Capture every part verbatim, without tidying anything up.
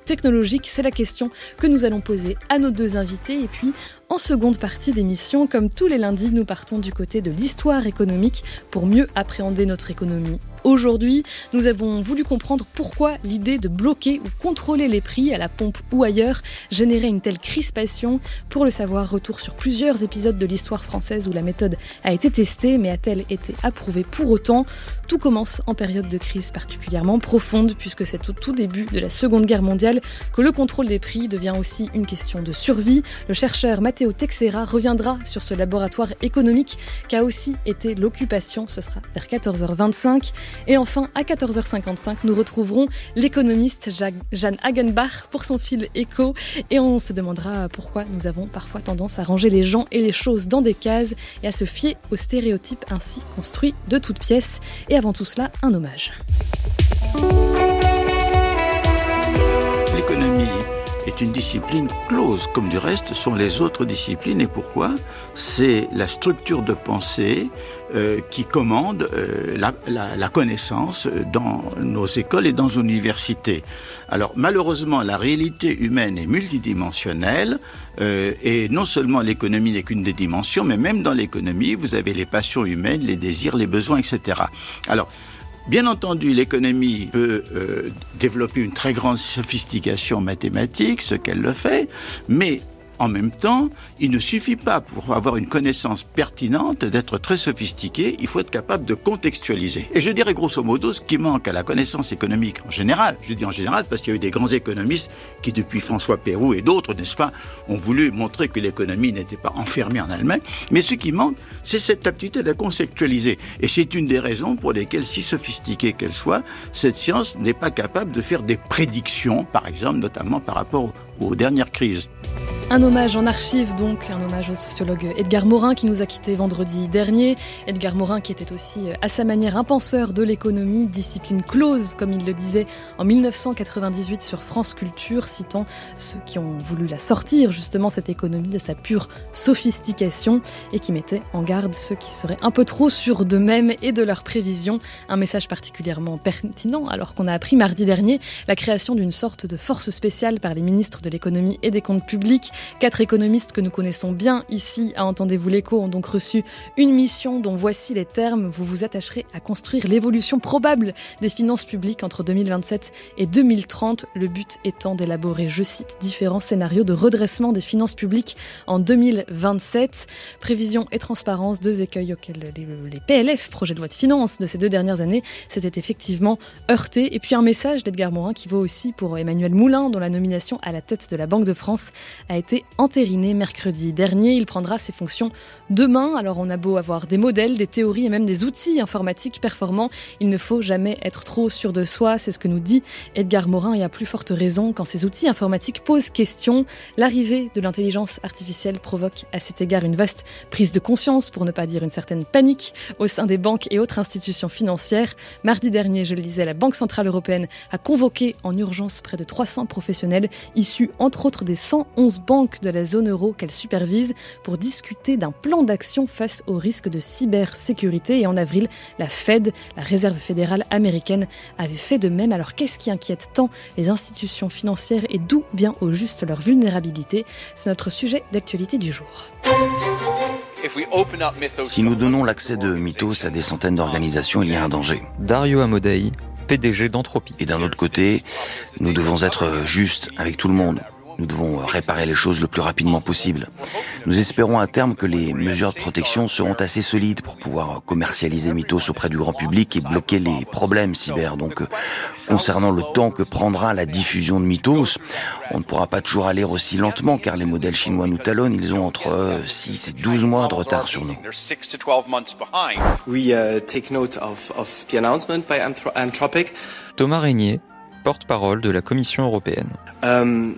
technologique ? C'est la question que nous allons poser à nos deux invités. Et puis, en seconde partie d'émission, comme tous les lundis, nous partons du côté de l'histoire économique pour mieux appréhender notre économie. Aujourd'hui, nous avons voulu comprendre pourquoi l'idée de bloquer ou contrôler les prix à la pompe ou ailleurs générait une telle crispation. Pour le savoir, retour sur plusieurs épisodes de l'histoire française où la méthode a été testée, mais a-t-elle été approuvée pour autant ? Tout commence en période de crise particulièrement profonde, puisque c'est au tout début de la Seconde Guerre mondiale que le contrôle des prix devient aussi une question de survie. Le chercheur Matteo Teixeira reviendra sur ce laboratoire économique qu'a aussi été l'occupation. Ce sera vers quatorze heures vingt-cinq. Et enfin, à quatorze heures cinquante-cinq, nous retrouverons l'économiste Jeanne Hagenbach pour son fil éco. Et on se demandera pourquoi nous avons parfois tendance à ranger les gens et les choses dans des cases et à se fier aux stéréotypes ainsi construits de toutes pièces. Et avant tout cela, un hommage. L'économie est une discipline close, comme du reste sont les autres disciplines. Et pourquoi ? C'est la structure de pensée euh, qui commande euh, la, la, la connaissance dans nos écoles et dans nos universités. Alors malheureusement, la réalité humaine est multidimensionnelle euh, et non seulement l'économie n'est qu'une des dimensions, mais même dans l'économie, vous avez les passions humaines, les désirs, les besoins, et cetera. Alors, bien entendu, l'économie peut euh, développer une très grande sophistication mathématique, ce qu'elle le fait, mais en même temps, il ne suffit pas pour avoir une connaissance pertinente d'être très sophistiqué, il faut être capable de contextualiser. Et je dirais grosso modo, ce qui manque à la connaissance économique en général, je dis en général parce qu'il y a eu des grands économistes qui, depuis François Pérou et d'autres, n'est-ce pas, ont voulu montrer que l'économie n'était pas enfermée en elle-même, mais ce qui manque, c'est cette aptitude à contextualiser. Et c'est une des raisons pour lesquelles, si sophistiquée qu'elle soit, cette science n'est pas capable de faire des prédictions, par exemple, notamment par rapport aux dernières crises. Un hommage en archives donc, un hommage au sociologue Edgar Morin qui nous a quittés vendredi dernier. Edgar Morin qui était aussi à sa manière un penseur de l'économie, discipline close comme il le disait en dix-neuf cent quatre-vingt-dix-huit sur France Culture, citant ceux qui ont voulu la sortir justement cette économie de sa pure sophistication et qui mettait en garde ceux qui seraient un peu trop sûrs d'eux-mêmes et de leurs prévisions. Un message particulièrement pertinent alors qu'on a appris mardi dernier la création d'une sorte de force spéciale par les ministres de l'économie et des comptes publics. Quatre économistes que nous connaissons bien ici à Entendez-vous l'écho ont donc reçu une mission dont voici les termes. Vous vous attacherez à construire l'évolution probable des finances publiques entre deux mille vingt-sept et deux mille trente. Le but étant d'élaborer, je cite, différents scénarios de redressement des finances publiques en deux mille vingt-sept. Prévision et transparence, deux écueils auxquels les, les P L F, projet de loi de finances de ces deux dernières années, s'étaient effectivement heurtés. Et puis un message d'Edgar Morin qui vaut aussi pour Emmanuel Moulin, dont la nomination à la tête de la Banque de France a été entériné mercredi dernier. Il prendra ses fonctions demain. Alors on a beau avoir des modèles, des théories et même des outils informatiques performants, il ne faut jamais être trop sûr de soi. C'est ce que nous dit Edgar Morin et à plus forte raison quand ces outils informatiques posent question. L'arrivée de l'intelligence artificielle provoque à cet égard une vaste prise de conscience, pour ne pas dire une certaine panique, au sein des banques et autres institutions financières. Mardi dernier, je le disais, la Banque Centrale Européenne a convoqué en urgence près de trois cents professionnels issus entre autres des cent onze banques de la zone euro qu'elle supervise pour discuter d'un plan d'action face au risque de cybersécurité. Et en avril, la Fed, la Réserve fédérale américaine, avait fait de même. Alors qu'est-ce qui inquiète tant les institutions financières et d'où vient au juste leur vulnérabilité ? C'est notre sujet d'actualité du jour. Si nous donnons l'accès de Mythos à des centaines d'organisations, il y a un danger. Dario Amodei, P D G d'Entropie. Et d'un autre côté, nous devons être justes avec tout le monde. Nous devons réparer les choses le plus rapidement possible. Nous espérons à terme que les mesures de protection seront assez solides pour pouvoir commercialiser Mythos auprès du grand public et bloquer les problèmes cyber. Donc, concernant le temps que prendra la diffusion de Mythos, on ne pourra pas toujours aller aussi lentement car les modèles chinois nous talonnent. Ils ont entre six et douze mois de retard sur nous. We uh, take note of, of the announcement by Anthropic. Thomas Régnier, porte-parole de la Commission européenne. Um,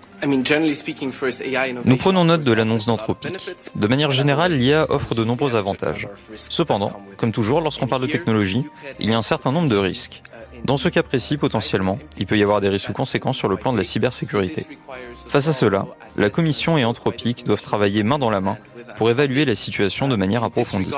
Nous prenons note de l'annonce d'Anthropic. De manière générale, l'I A offre de nombreux avantages. Cependant, comme toujours, lorsqu'on parle de technologie, il y a un certain nombre de risques. Dans ce cas précis, potentiellement, il peut y avoir des risques ou conséquences sur le plan de la cybersécurité. Face à cela, la Commission et Anthropic doivent travailler main dans la main pour évaluer la situation de manière approfondie.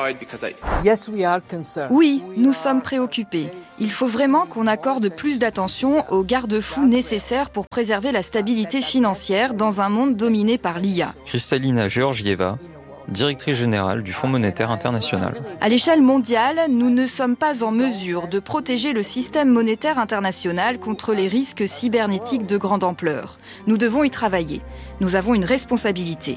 Oui, nous sommes préoccupés. Il faut vraiment qu'on accorde plus d'attention aux garde-fous nécessaires pour préserver la stabilité financière dans un monde dominé par l'I A. Kristalina Georgieva, directrice générale du Fonds monétaire international. À l'échelle mondiale, nous ne sommes pas en mesure de protéger le système monétaire international contre les risques cybernétiques de grande ampleur. Nous devons y travailler. Nous avons une responsabilité.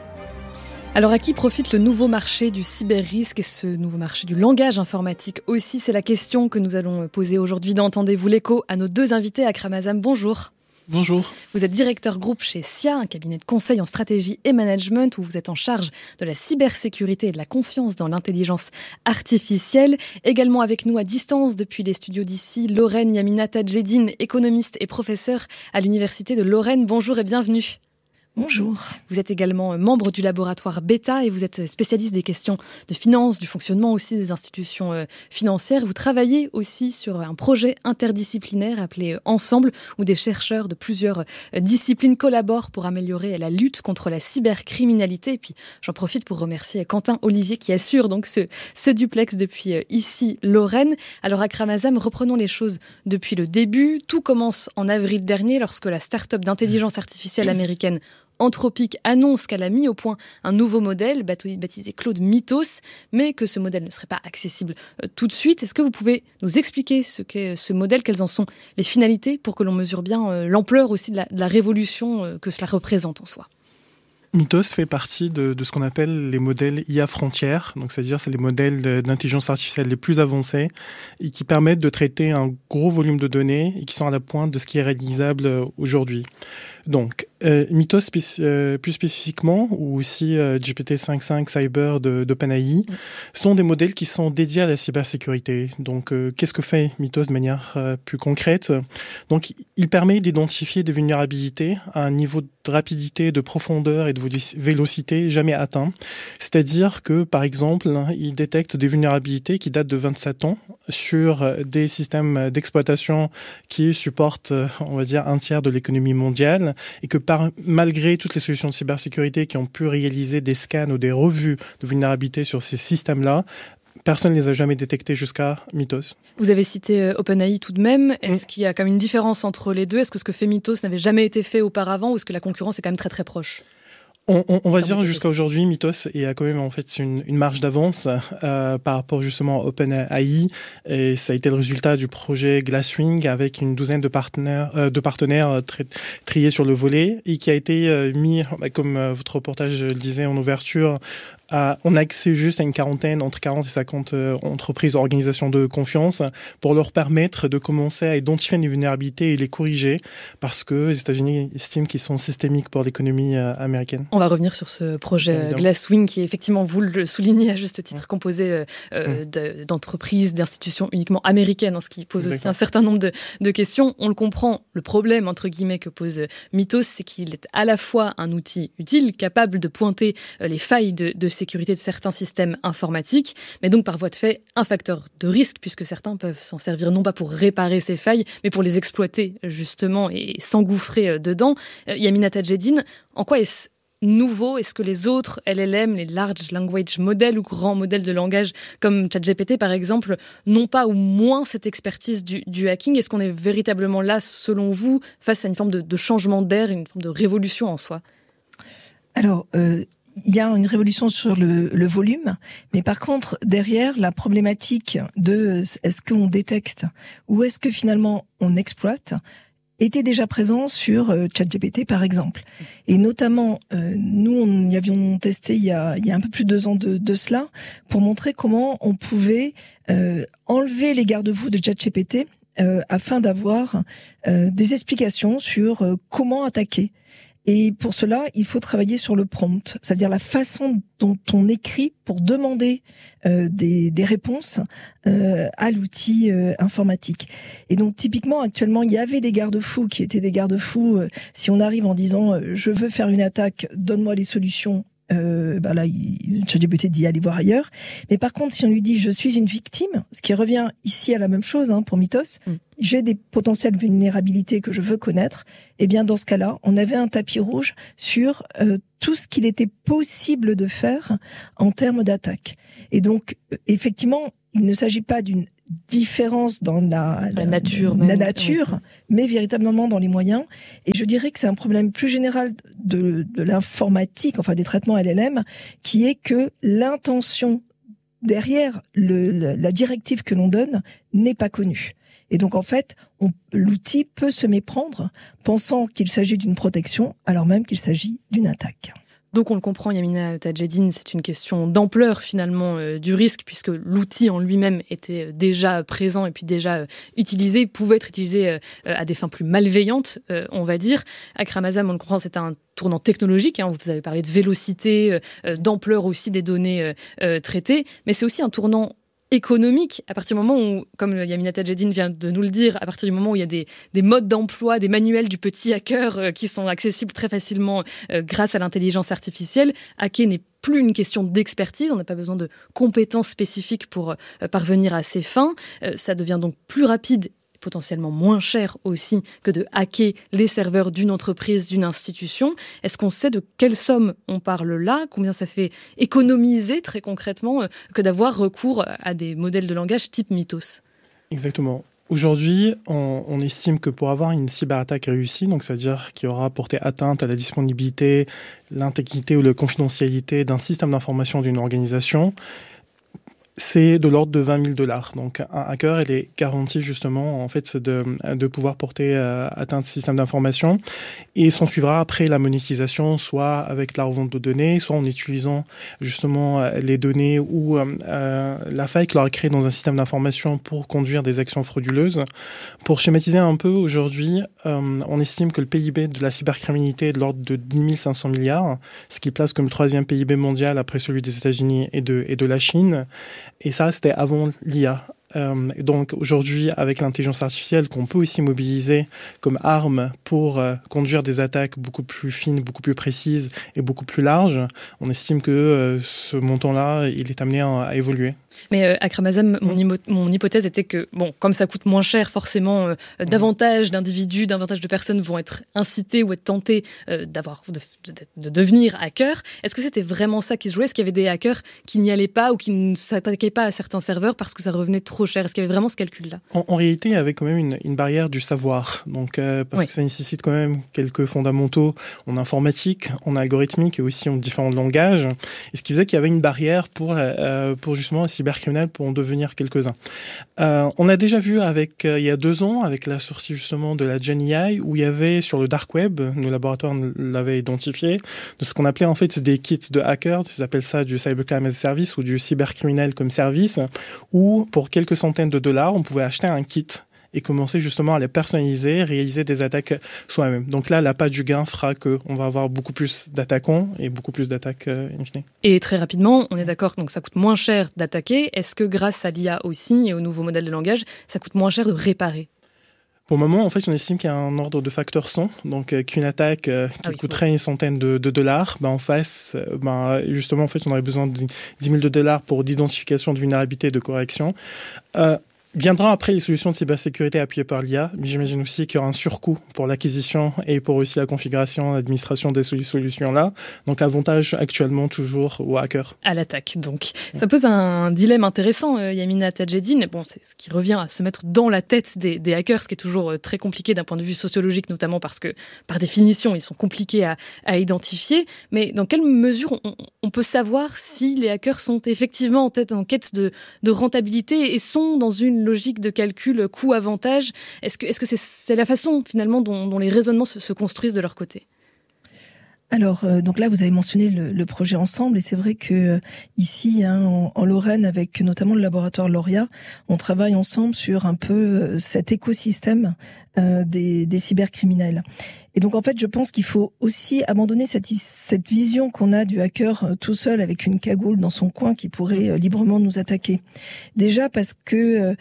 Alors à qui profite le nouveau marché du cyber-risque et ce nouveau marché du langage informatique aussi? C'est la question que nous allons poser aujourd'hui dans Entendez-vous l'écho à nos deux invités. Akram Azam, bonjour. Bonjour. Vous êtes directeur groupe chez S I A, un cabinet de conseil en stratégie et management où vous êtes en charge de la cybersécurité et de la confiance dans l'intelligence artificielle. Également avec nous à distance depuis les studios d'ici, Lorraine Yamina Tadjedine, économiste et professeure à l'université de Lorraine. Bonjour et bienvenue. Bonjour. Vous êtes également membre du laboratoire Beta et vous êtes spécialiste des questions de finance, du fonctionnement aussi des institutions financières. Vous travaillez aussi sur un projet interdisciplinaire appelé Ensemble, où des chercheurs de plusieurs disciplines collaborent pour améliorer la lutte contre la cybercriminalité. Et puis j'en profite pour remercier Quentin Olivier qui assure donc ce, ce duplex depuis ici Lorraine. Alors Akram Azam, reprenons les choses depuis le début. Tout commence en avril dernier lorsque la start-up d'intelligence artificielle américaine Anthropic annonce qu'elle a mis au point un nouveau modèle baptisé Claude Mythos, mais que ce modèle ne serait pas accessible tout de suite. Est-ce que vous pouvez nous expliquer ce qu'est ce modèle, quelles en sont les finalités pour que l'on mesure bien l'ampleur aussi de la, de la révolution que cela représente en soi ? Mythos fait partie de, de ce qu'on appelle les modèles I A frontières, donc c'est-à-dire c'est les modèles de, d'intelligence artificielle les plus avancés et qui permettent de traiter un gros volume de données et qui sont à la pointe de ce qui est réalisable aujourd'hui. Donc, euh, Mythos spéc- euh, plus spécifiquement, ou aussi euh, G P T cinq point cinq Cyber de, d'OpenAI, sont des modèles qui sont dédiés à la cybersécurité. Donc, euh, qu'est-ce que fait Mythos de manière euh, plus concrète ? Donc, il permet d'identifier des vulnérabilités à un niveau de rapidité, de profondeur et de vélocité jamais atteint. C'est-à-dire que, par exemple, il détecte des vulnérabilités qui datent de vingt-sept ans sur des systèmes d'exploitation qui supportent, on va dire, un tiers de l'économie mondiale et que par, malgré toutes les solutions de cybersécurité qui ont pu réaliser des scans ou des revues de vulnérabilités sur ces systèmes-là, personne ne les a jamais détectés jusqu'à Mythos. Vous avez cité euh, OpenAI tout de même. Est-ce mmh. qu'il y a quand même une différence entre les deux ? Est-ce que ce que fait Mythos n'avait jamais été fait auparavant ou est-ce que la concurrence est quand même très très proche ? On, on, on va dire jusqu'à aujourd'hui, Mythos est quand même en fait une, une marge d'avance euh, par rapport justement à OpenAI, et ça a été le résultat du projet Glasswing avec une douzaine de partenaires, euh, de partenaires tri- triés sur le volet et qui a été euh, mis, comme euh, votre reportage le disait en ouverture, à, on a accès juste à une quarantaine, entre quarante et cinquante euh, entreprises, organisations de confiance pour leur permettre de commencer à identifier les vulnérabilités et les corriger parce que les États-Unis estiment qu'ils sont systémiques pour l'économie euh, américaine. On va revenir sur ce projet Glasswing qui est effectivement, vous le soulignez à juste titre, composé euh, de, d'entreprises, d'institutions uniquement américaines, hein, ce qui pose Exactement. aussi un certain nombre de, de questions. On le comprend, le problème entre guillemets que pose Mythos, c'est qu'il est à la fois un outil utile, capable de pointer les failles de, de sécurité de certains systèmes informatiques, mais donc par voie de fait un facteur de risque puisque certains peuvent s'en servir non pas pour réparer ces failles, mais pour les exploiter justement et s'engouffrer dedans. Yamina Tadjedine, en quoi est-ce nouveau? Est-ce que les autres L L M, les Large Language Models ou grands modèles de langage comme ChatGPT par exemple, n'ont pas ou moins cette expertise du, du hacking? Est-ce qu'on est véritablement là, selon vous, face à une forme de, de changement d'air, une forme de révolution en soi? Alors, euh, il y a une révolution sur le, le volume, mais par contre, derrière, la problématique de est-ce qu'on détecte ou est-ce que finalement on exploite était déjà présent sur euh, ChatGPT par exemple. Et notamment, euh, nous, on y avions testé il y a, il y a un peu plus de deux ans de, de cela pour montrer comment on pouvait euh, enlever les garde-fous de ChatGPT euh, afin d'avoir euh, des explications sur euh, comment attaquer. Et pour cela, il faut travailler sur le prompt, c'est-à-dire la façon dont on écrit pour demander euh, des, des réponses euh, à l'outil euh, informatique. Et donc typiquement, actuellement, il y avait des garde-fous qui étaient des garde-fous. Euh, si on arrive en disant euh, « je veux faire une attaque, donne-moi les solutions », Euh, ben là, ChatGPT dit aller voir ailleurs. Mais par contre, si on lui dit je suis une victime, ce qui revient ici à la même chose hein, pour Mythos, mm. j'ai des potentielles vulnérabilités que je veux connaître. Eh bien, dans ce cas-là, on avait un tapis rouge sur euh, tout ce qu'il était possible de faire en termes d'attaque. Et donc, effectivement, il ne s'agit pas d'une différence dans la, la nature, la, la nature, mais véritablement dans les moyens. Et je dirais que c'est un problème plus général de, de l'informatique, enfin des traitements L L M, qui est que l'intention derrière le, le, la directive que l'on donne n'est pas connue. Et donc en fait, on, l'outil peut se méprendre, pensant qu'il s'agit d'une protection, alors même qu'il s'agit d'une attaque. Donc on le comprend, Yamina Tadjeddine, c'est une question d'ampleur finalement euh, du risque, puisque l'outil en lui-même était déjà présent et puis déjà euh, utilisé, pouvait être utilisé euh, à des fins plus malveillantes, euh, on va dire. Akram Azam, on le comprend, c'est un tournant technologique, hein, vous avez parlé de vélocité, euh, d'ampleur aussi des données euh, euh, traitées, mais c'est aussi un tournant économique, à partir du moment où, comme Yamina Tadjeddine vient de nous le dire, à partir du moment où il y a des, des modes d'emploi, des manuels du petit hacker euh, qui sont accessibles très facilement euh, grâce à l'intelligence artificielle, hacker n'est plus une question d'expertise, on n'a pas besoin de compétences spécifiques pour euh, parvenir à ses fins, euh, ça devient donc plus rapide, potentiellement moins cher aussi que de hacker les serveurs d'une entreprise, d'une institution. Est-ce qu'on sait de quelle somme on parle là ? Combien ça fait économiser très concrètement euh, que d'avoir recours à des modèles de langage type Mythos ? Exactement. Aujourd'hui, on, on estime que pour avoir une cyberattaque réussie, donc c'est-à-dire qui aura porté atteinte à la disponibilité, l'intégrité ou la confidentialité d'un système d'information d'une organisation, c'est de l'ordre de vingt mille dollars. Donc, un hacker, il est garanti justement, en fait, de, de pouvoir porter euh, atteinte au système d'information. Et s'en suivra après la monétisation, soit avec la revente de données, soit en utilisant justement les données ou euh, la faille qu'il aura créée dans un système d'information pour conduire des actions frauduleuses. Pour schématiser un peu, aujourd'hui, euh, on estime que le P I B de la cybercriminalité est de l'ordre de dix mille cinq cents milliards, ce qui place comme le troisième P I B mondial après celui des États-Unis et de, et de la Chine. Et ça, c'était avant l'I A. Euh, donc aujourd'hui, avec l'intelligence artificielle qu'on peut aussi mobiliser comme arme pour euh, conduire des attaques beaucoup plus fines, beaucoup plus précises et beaucoup plus larges, on estime que euh, ce montant-là, il est amené à, à évoluer. Mais euh, Akram Azam, mon, imo- mon hypothèse était que, bon, comme ça coûte moins cher, forcément, euh, mmh. davantage d'individus, davantage de personnes vont être incités ou être tentés euh, d'avoir, de, de, de devenir hackers. Est-ce que c'était vraiment ça qui se jouait ? Est-ce qu'il y avait des hackers qui n'y allaient pas ou qui ne s'attaquaient pas à certains serveurs parce que ça revenait trop cher ? Est-ce qu'il y avait vraiment ce calcul-là ? en, en réalité, il y avait quand même une, une barrière du savoir. Donc, euh, parce oui. que ça nécessite quand même quelques fondamentaux en informatique, en algorithmique et aussi en différents langages. Et ce qui faisait qu'il y avait une barrière pour, euh, pour justement cybercriminels pour en devenir quelques-uns. Euh, on a déjà vu avec euh, il y a deux ans, avec la sortie justement de la Gen A I, où il y avait sur le dark web, nos laboratoires l'avaient identifié, de ce qu'on appelait en fait des kits de hackers, ils appellent ça du cybercrime as a service ou du cybercriminel comme service, où pour quelques centaines de dollars, on pouvait acheter un kit et commencer justement à les personnaliser, réaliser des attaques soi-même. Donc là, l'appât du gain fera qu'on va avoir beaucoup plus d'attaquants et beaucoup plus d'attaques euh, in fine. Et très rapidement, on est d'accord, donc ça coûte moins cher d'attaquer. Est-ce que grâce à l'I A aussi et au nouveau modèle de langage, ça coûte moins cher de réparer ? Pour le moment, en fait, on estime qu'il y a un ordre de facteur cent, donc euh, qu'une attaque euh, qui ah oui, coûterait oui. une centaine de, de dollars, ben, en face, euh, ben, justement, en fait, on aurait besoin de dix mille dollars pour d'identification de vulnérabilité et de correction. Euh, Viendra après les solutions de cybersécurité appuyées par l'I A, mais j'imagine aussi qu'il y aura un surcoût pour l'acquisition et pour aussi la configuration, l'administration de ces solutions-là. Donc avantage actuellement toujours aux hackers. À l'attaque, donc. Ouais. Ça pose un dilemme intéressant, euh, Yamina Tadjeddine. Bon, c'est ce qui revient à se mettre dans la tête des, des hackers, ce qui est toujours euh, très compliqué d'un point de vue sociologique, notamment parce que, par définition, ils sont compliqués à, à identifier. Mais dans quelle mesure on, on peut savoir si les hackers sont effectivement en, tête, en quête de, de rentabilité et sont dans une logique de calcul coût-avantage. Est-ce que, est-ce que c'est, c'est la façon finalement dont, dont les raisonnements se, se construisent de leur côté ? Alors, euh, donc là, vous avez mentionné le, le projet Ensemble, et c'est vrai que euh, ici, hein, en, en Lorraine, avec notamment le laboratoire Lauria, on travaille ensemble sur un peu euh, cet écosystème euh, des, des cybercriminels. Et donc, en fait, je pense qu'il faut aussi abandonner cette, cette vision qu'on a du hacker euh, tout seul avec une cagoule dans son coin qui pourrait euh, librement nous attaquer. Déjà parce que euh,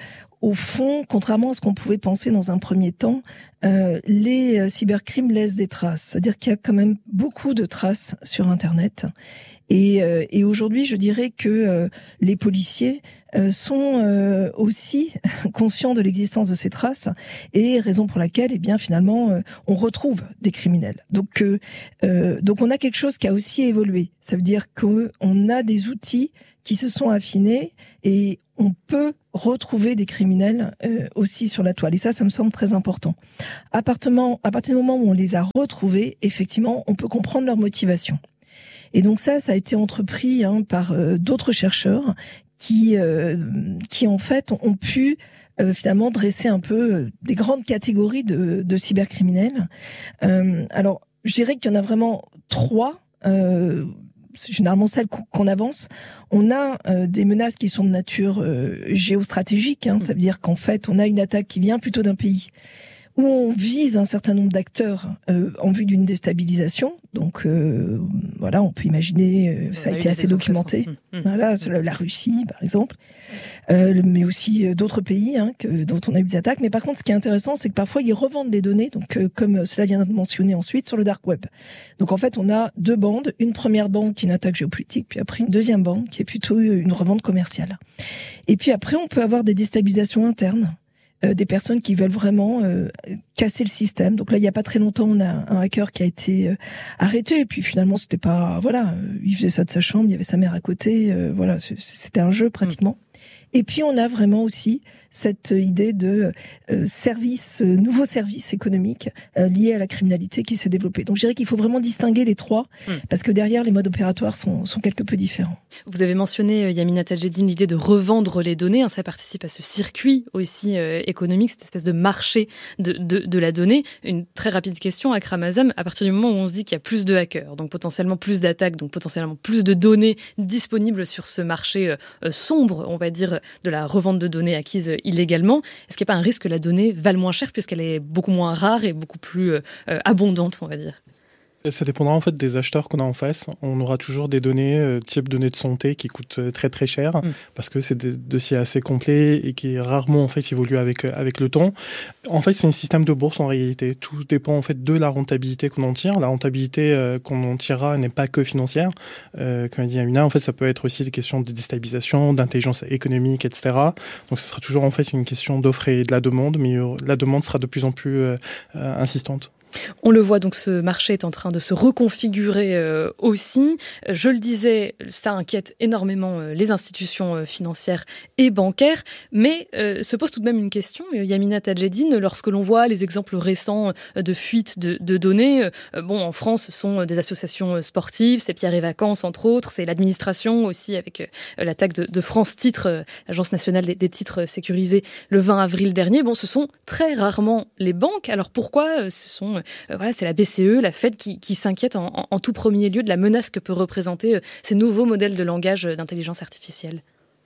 au fond, contrairement à ce qu'on pouvait penser dans un premier temps, euh, les euh, cybercrimes laissent des traces. C'est-à-dire qu'il y a quand même beaucoup de traces sur Internet. Et, euh, et aujourd'hui, je dirais que euh, les policiers euh, sont euh, aussi conscients de l'existence de ces traces, et raison pour laquelle, eh bien, finalement, euh, on retrouve des criminels. Donc, euh, euh, donc, on a quelque chose qui a aussi évolué. Ça veut dire qu'on a des outils qui se sont affinés et on peut retrouver des criminels euh, aussi sur la toile. Et ça, ça me semble très important. À partir, à partir du moment où on les a retrouvés, effectivement, on peut comprendre leur motivation. Et donc ça, ça a été entrepris hein, par euh, d'autres chercheurs qui, euh, qui en fait ont pu euh, finalement dresser un peu euh, des grandes catégories de, de cybercriminels. Euh, alors, je dirais qu'il y en a vraiment trois. Euh, c'est généralement celles qu'on avance. On a euh, des menaces qui sont de nature euh, géostratégique. Hein, ça veut dire qu'en fait, on a une attaque qui vient plutôt d'un pays où on vise un certain nombre d'acteurs euh, en vue d'une déstabilisation. Donc euh, voilà, on peut imaginer, euh, ça a été assez documenté. Mmh, mmh. Voilà, la Russie par exemple, euh, mais aussi d'autres pays hein, que, dont on a eu des attaques. Mais par contre, ce qui est intéressant, c'est que parfois ils revendent des données, donc euh, comme cela vient de mentionner ensuite, sur le dark web. Donc en fait, on a deux bandes, une première bande qui est une attaque géopolitique, puis après une deuxième bande qui est plutôt une revente commerciale. Et puis après, on peut avoir des déstabilisations internes. Euh, des personnes qui veulent vraiment euh, casser le système. Donc là, il n'y a pas très longtemps, on a un hacker qui a été euh, arrêté. Et puis finalement, c'était pas... Voilà, euh, il faisait ça de sa chambre, il y avait sa mère à côté. Euh, voilà, c'était un jeu pratiquement. Mmh. Et puis on a vraiment aussi cette idée de euh, service, euh, nouveau service économique euh, lié à la criminalité qui s'est développé. Donc je dirais qu'il faut vraiment distinguer les trois, mmh. parce que derrière les modes opératoires sont, sont quelque peu différents. Vous avez mentionné, Yamina Tadjeddine, l'idée de revendre les données. Hein, ça participe à ce circuit aussi euh, économique, cette espèce de marché de, de, de la donnée. Une très rapide question, Akram Azam, à partir du moment où on se dit qu'il y a plus de hackers, donc potentiellement plus d'attaques, donc potentiellement plus de données disponibles sur ce marché euh, sombre, on va dire, de la revente de données acquises illégalement, est-ce qu'il n'y a pas un risque que la donnée vale moins cher puisqu'elle est beaucoup moins rare et beaucoup plus euh, abondante, on va dire ? Ça dépendra en fait des acheteurs qu'on a en face. On aura toujours des données, euh, type données de santé, qui coûtent très très cher, mmh. parce que c'est des dossiers assez complets et qui rarement en fait évoluent avec avec le temps. En fait, c'est un système de bourse en réalité. Tout dépend en fait de la rentabilité qu'on en tire. La rentabilité euh, qu'on en tirera n'est pas que financière. Euh, comme dit Yamina, en fait, ça peut être aussi des questions de déstabilisation, d'intelligence économique, et cetera. Donc, ce sera toujours en fait une question d'offre et de la demande, mais euh, la demande sera de plus en plus euh, euh, insistante. On le voit, donc ce marché est en train de se reconfigurer euh, aussi. Je le disais, ça inquiète énormément euh, les institutions euh, financières et bancaires, mais euh, se pose tout de même une question, euh, Yamina Tadjeddine, lorsque l'on voit les exemples récents euh, de fuite de, de données. Euh, bon, en France, ce sont des associations sportives, c'est Pierre et Vacances entre autres, c'est l'administration aussi avec euh, l'attaque de, de France Titres, euh, l'Agence nationale des, des titres sécurisés, le vingt avril dernier. Bon, ce sont très rarement les banques. Alors pourquoi euh, ce sont Euh, voilà, c'est la B C E, la Fed qui, qui s'inquiète en, en, en tout premier lieu de la menace que peut représenter euh, ces nouveaux modèles de langage euh, d'intelligence artificielle.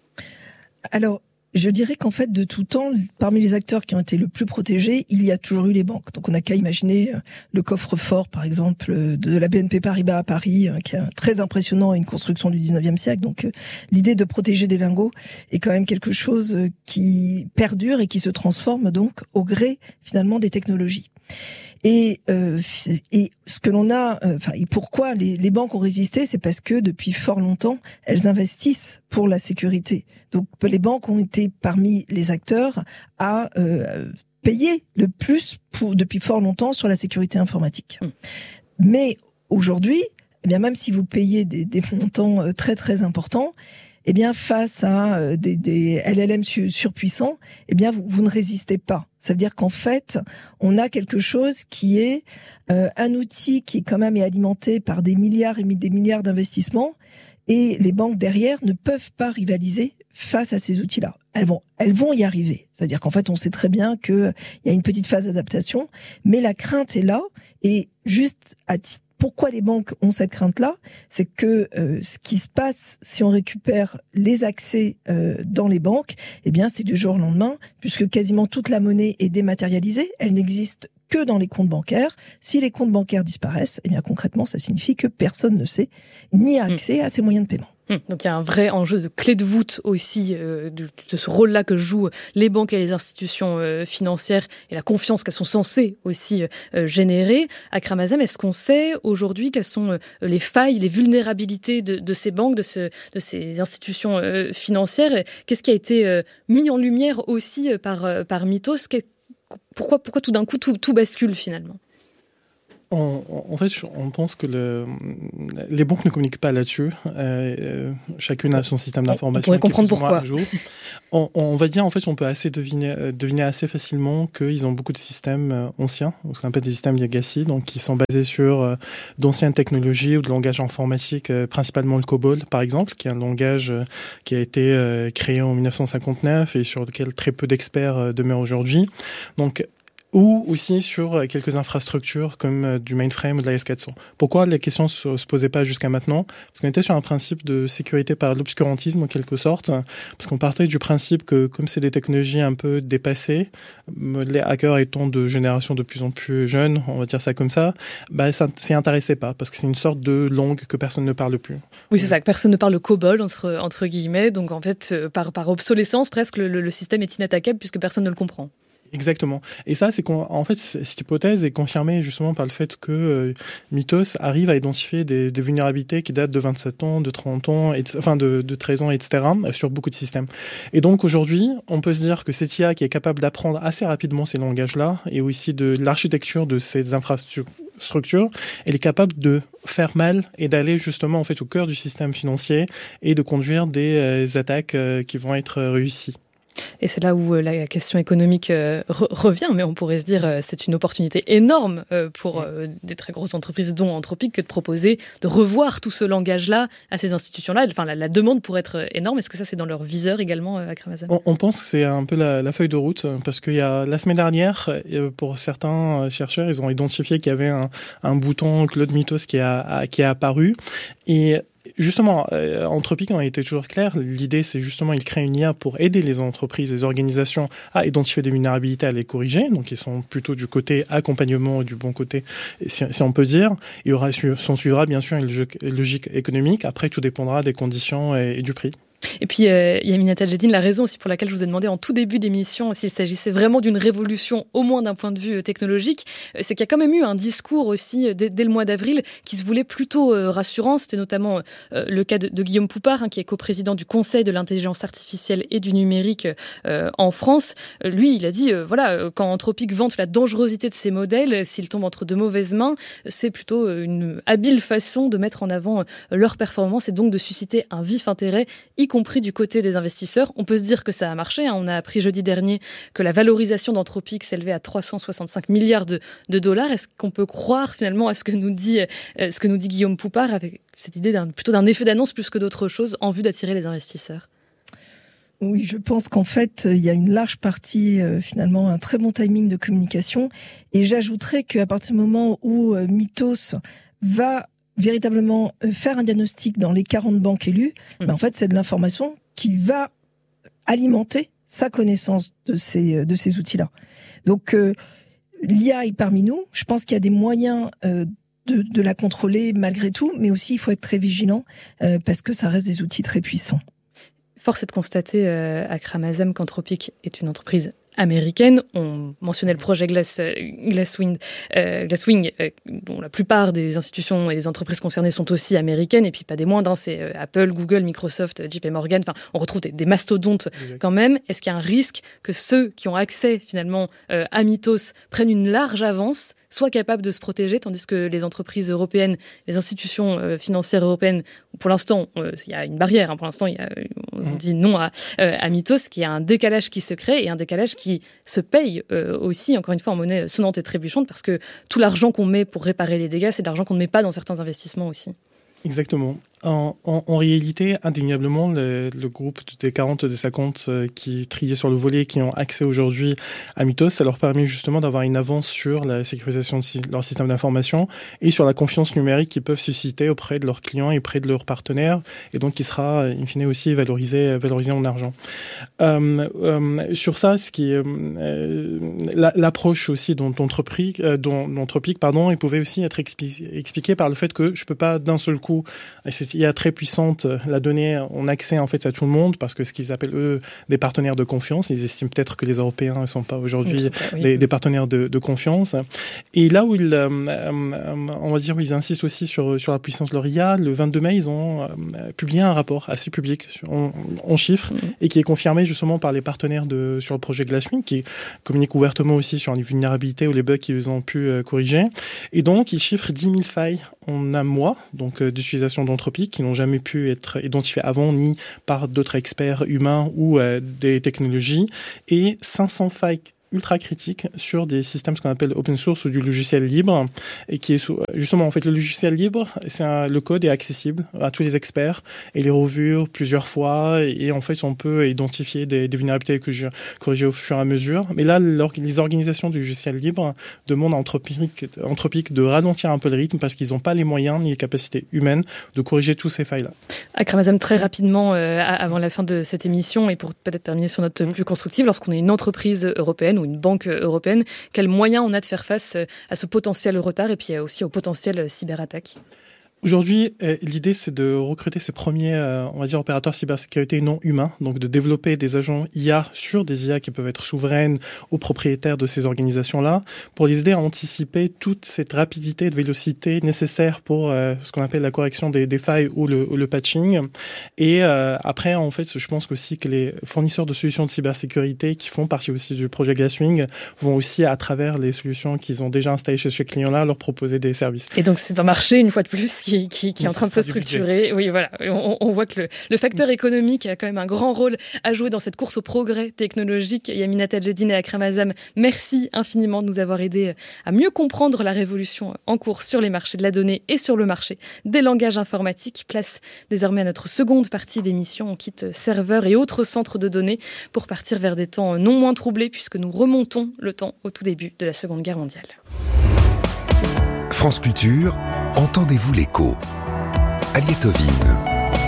Alors, je dirais qu'en fait, de tout temps, parmi les acteurs qui ont été le plus protégés, il y a toujours eu les banques. Donc on n'a qu'à imaginer le coffre-fort, par exemple, de la B N P Paribas à Paris, qui est très impressionnant, une construction du dix-neuvième siècle. Donc l'idée de protéger des lingots est quand même quelque chose qui perdure et qui se transforme donc au gré, finalement, des technologies. Et, euh, et ce que l'on a, enfin, euh, et pourquoi les, les banques ont résisté, c'est parce que depuis fort longtemps, elles investissent pour la sécurité. Donc, les banques ont été parmi les acteurs à euh, payer le plus pour, depuis fort longtemps sur la sécurité informatique. Mmh. Mais aujourd'hui, eh bien, même si vous payez des, des montants très très importants, eh bien, face à des, des L L M surpuissants, eh bien, vous, vous ne résistez pas. Ça veut dire qu'en fait, on a quelque chose qui est euh, un outil qui quand même est alimenté par des milliards et des milliards d'investissements, et les banques derrière ne peuvent pas rivaliser face à ces outils-là. Elles vont, elles vont y arriver. C'est-à-dire qu'en fait, on sait très bien qu'il y a une petite phase d'adaptation, mais la crainte est là, et juste à titre pourquoi les banques ont cette crainte-là ? C'est que euh, ce qui se passe si on récupère les accès euh, dans les banques, eh bien, c'est du jour au lendemain, puisque quasiment toute la monnaie est dématérialisée. Elle n'existe que dans les comptes bancaires. Si les comptes bancaires disparaissent, eh bien, concrètement, ça signifie que personne ne sait ni a accès à ces moyens de paiement. Hum, donc il y a un vrai enjeu de clé de voûte aussi euh, de, de ce rôle-là que jouent les banques et les institutions euh, financières et la confiance qu'elles sont censées aussi euh, générer. Akram Azem, est-ce qu'on sait aujourd'hui quelles sont euh, les failles, les vulnérabilités de, de ces banques, de, ce, de ces institutions euh, financières? Qu'est-ce qui a été euh, mis en lumière aussi euh, par, euh, par Mythos? Qu'est, pourquoi, pourquoi tout d'un coup tout, tout bascule finalement? En, en fait, on pense que le, les banques ne communiquent pas là-dessus. Euh, chacune a son système d'information. On pourrait comprendre pourquoi. On, on va dire, en fait, on peut assez deviner, deviner assez facilement qu'ils ont beaucoup de systèmes anciens, ce qu'on appelle des systèmes legacy, donc qui sont basés sur euh, d'anciennes technologies ou de langage informatique, euh, principalement le COBOL, par exemple, qui est un langage euh, qui a été euh, créé en dix-neuf cent cinquante-neuf et sur lequel très peu d'experts euh, demeurent aujourd'hui. Donc, ou aussi sur quelques infrastructures comme du mainframe ou de l'A S quatre cents. Pourquoi les questions ne se posaient pas jusqu'à maintenant? Parce qu'on était sur un principe de sécurité par l'obscurantisme en quelque sorte, parce qu'on partait du principe que comme c'est des technologies un peu dépassées, les hackers étant de génération de plus en plus jeune, on va dire ça comme ça, bah ça s'y intéressait pas, parce que c'est une sorte de langue que personne ne parle plus. Oui, c'est ça, que personne ne parle le COBOL, entre, entre guillemets, donc en fait, par, par obsolescence, presque, le, le système est inattaquable puisque personne ne le comprend. Exactement. Et ça, c'est qu'en fait, cette hypothèse est confirmée justement par le fait que euh, Mythos arrive à identifier des, des vulnérabilités qui datent de vingt-sept ans, de trente ans, et, enfin de, de treize ans, et cetera, sur beaucoup de systèmes. Et donc aujourd'hui, on peut se dire que cette I A qui est capable d'apprendre assez rapidement ces langages-là, et aussi de l'architecture de ces infrastructures, elle est capable de faire mal et d'aller justement en fait au cœur du système financier et de conduire des euh, attaques euh, qui vont être euh, réussies. Et c'est là où euh, la question économique euh, re- revient, mais on pourrait se dire euh, c'est une opportunité énorme euh, pour euh, des très grosses entreprises dont Anthropic que de proposer de revoir tout ce langage-là à ces institutions-là. Enfin, la, la demande pourrait être énorme. Est-ce que ça c'est dans leur viseur également, euh, Akram Azem? on, on pense que c'est un peu la, la feuille de route, parce qu'il y a la semaine dernière, pour certains chercheurs, ils ont identifié qu'il y avait un, un bouton Claude Mythos qui a, a, qui a apparu. Et justement, euh, Anthropic en a été toujours clair. L'idée, c'est justement, il crée une I A pour aider les entreprises, les organisations à identifier des vulnérabilités, à les corriger. Donc, ils sont plutôt du côté accompagnement, du bon côté, si, si on peut dire. Il y aura, s'en suivra bien sûr une logique économique. Après, tout dépendra des conditions et, et du prix. Et puis, euh, Yamina Tadjeddine, la raison aussi pour laquelle je vous ai demandé en tout début d'émission s'il s'agissait vraiment d'une révolution, au moins d'un point de vue technologique, c'est qu'il y a quand même eu un discours aussi, dès, dès le mois d'avril, qui se voulait plutôt euh, rassurant. C'était notamment euh, le cas de, de Guillaume Poupard, hein, qui est coprésident du Conseil de l'intelligence artificielle et du numérique euh, en France. Euh, lui, il a dit, euh, voilà, quand Anthropic vante la dangerosité de ces modèles, s'ils tombent entre de mauvaises mains, c'est plutôt une habile façon de mettre en avant leur performance et donc de susciter un vif intérêt, y compris du côté des investisseurs. On peut se dire que ça a marché. Hein. On a appris jeudi dernier que la valorisation d'Anthropic s'élevait à trois cent soixante-cinq milliards de, de dollars. Est-ce qu'on peut croire finalement à ce que nous dit, euh, ce que nous dit Guillaume Poupard, avec cette idée d'un, plutôt d'un effet d'annonce plus que d'autre chose en vue d'attirer les investisseurs? Oui, je pense qu'en fait, il y a une large partie, euh, finalement, un très bon timing de communication. Et j'ajouterais qu'à partir du moment où euh, Mythos va véritablement faire un diagnostic dans les quarante banques élues, mmh. ben en fait, c'est de l'information qui va alimenter sa connaissance de ces, de ces outils-là. Donc, euh, l'I A est parmi nous. Je pense qu'il y a des moyens euh, de, de la contrôler malgré tout, mais aussi il faut être très vigilant euh, parce que ça reste des outils très puissants. Force est de constater, euh, Akram Azem, qu'Anthropic est une entreprise américaine. On mentionnait le projet Glass, Glasswing, euh, Glasswing euh, dont la plupart des institutions et des entreprises concernées sont aussi américaines, et puis pas des moindres, hein, c'est euh, Apple, Google, Microsoft, J P Morgan, enfin, on retrouve des, des mastodontes exact. Quand même. Est-ce qu'il y a un risque que ceux qui ont accès finalement euh, à Mythos prennent une large avance, soient capables de se protéger, tandis que les entreprises européennes, les institutions euh, financières européennes, pour l'instant, il euh, y a une barrière, hein, pour l'instant, y a, on dit non à, euh, à Mythos, qu'il y a un décalage qui se crée, et un décalage qui qui se paye euh, aussi, encore une fois, en monnaie sonnante et trébuchante, parce que tout l'argent qu'on met pour réparer les dégâts, c'est de l'argent qu'on ne met pas dans certains investissements aussi. Exactement. En, en, en réalité, indéniablement, le, le groupe des quarante, des cinquante euh, qui triaient sur le volet, qui ont accès aujourd'hui à Mythos, ça leur permet justement d'avoir une avance sur la sécurisation de si, leur système d'information et sur la confiance numérique qu'ils peuvent susciter auprès de leurs clients et auprès de leurs partenaires, et donc qui sera, in fine, aussi valorisé, valorisé en argent. Euh, euh, sur ça, ce qui est, euh, la, l'approche aussi dont Anthropic, euh, dont, Anthropic, pardon, il pouvait aussi être expli- expliqué par le fait que je peux pas d'un seul coup, cette I A très puissantes, la donnée ont accès en fait à tout le monde parce que ce qu'ils appellent eux des partenaires de confiance. Ils estiment peut-être que les Européens ne sont pas aujourd'hui oui, pas, oui. des, des partenaires de, de confiance. Et là où ils, euh, euh, on va dire, où ils insistent aussi sur sur la puissance de leur I A, le vingt-deux mai, ils ont euh, publié un rapport assez public en, en chiffres mmh. et qui est confirmé justement par les partenaires de sur le projet Glasswing, qui communiquent ouvertement aussi sur les vulnérabilités ou les bugs qu'ils ont pu euh, corriger. Et donc, ils chiffrent dix mille failles en un mois, donc euh, d'utilisation d'Anthropic, qui n'ont jamais pu être identifiées avant ni par d'autres experts humains ou euh, des technologies, et cinq cents failles ultra critique sur des systèmes ce qu'on appelle open source ou du logiciel libre, et qui est sous, justement en fait le logiciel libre, c'est un, le code est accessible à tous les experts et les revues plusieurs fois, et, et en fait on peut identifier des, des vulnérabilités que je corriger au fur et à mesure. Mais là les organisations du logiciel libre demandent à Anthropic, Anthropic de ralentir un peu le rythme parce qu'ils n'ont pas les moyens ni les capacités humaines de corriger tous ces failles-là. Akram Azam, très rapidement euh, avant la fin de cette émission, et pour peut-être terminer sur notre plus constructive, lorsqu'on est une entreprise européenne ou une banque européenne, quels moyens on a de faire face à ce potentiel retard et puis aussi au potentiel cyberattaque ? Aujourd'hui, euh, l'idée, c'est de recruter ces premiers, euh, on va dire, opérateurs cybersécurité non humains, donc de développer des agents I A sur des I A qui peuvent être souveraines aux propriétaires de ces organisations-là, pour les aider à anticiper toute cette rapidité et de vélocité nécessaire pour euh, ce qu'on appelle la correction des, des failles ou le, ou le patching. Et euh, après, en fait, je pense aussi que les fournisseurs de solutions de cybersécurité qui font partie aussi du projet Glasswing vont aussi, à travers les solutions qu'ils ont déjà installées chez ces clients-là, leur proposer des services. Et donc, c'est un marché, une fois de plus, qui Qui, qui est en train de se structurer. Oui, voilà. On, on voit que le, le facteur économique a quand même un grand rôle à jouer dans cette course au progrès technologique. Yamina Tadjeddine et Akram Azam, merci infiniment de nous avoir aidés à mieux comprendre la révolution en cours sur les marchés de la donnée et sur le marché des langages informatiques. Place désormais à notre seconde partie d'émission. On quitte serveurs et autres centres de données pour partir vers des temps non moins troublés, puisque nous remontons le temps au tout début de la Seconde Guerre mondiale. France Culture, entendez-vous l'écho ? Aliette Ovine.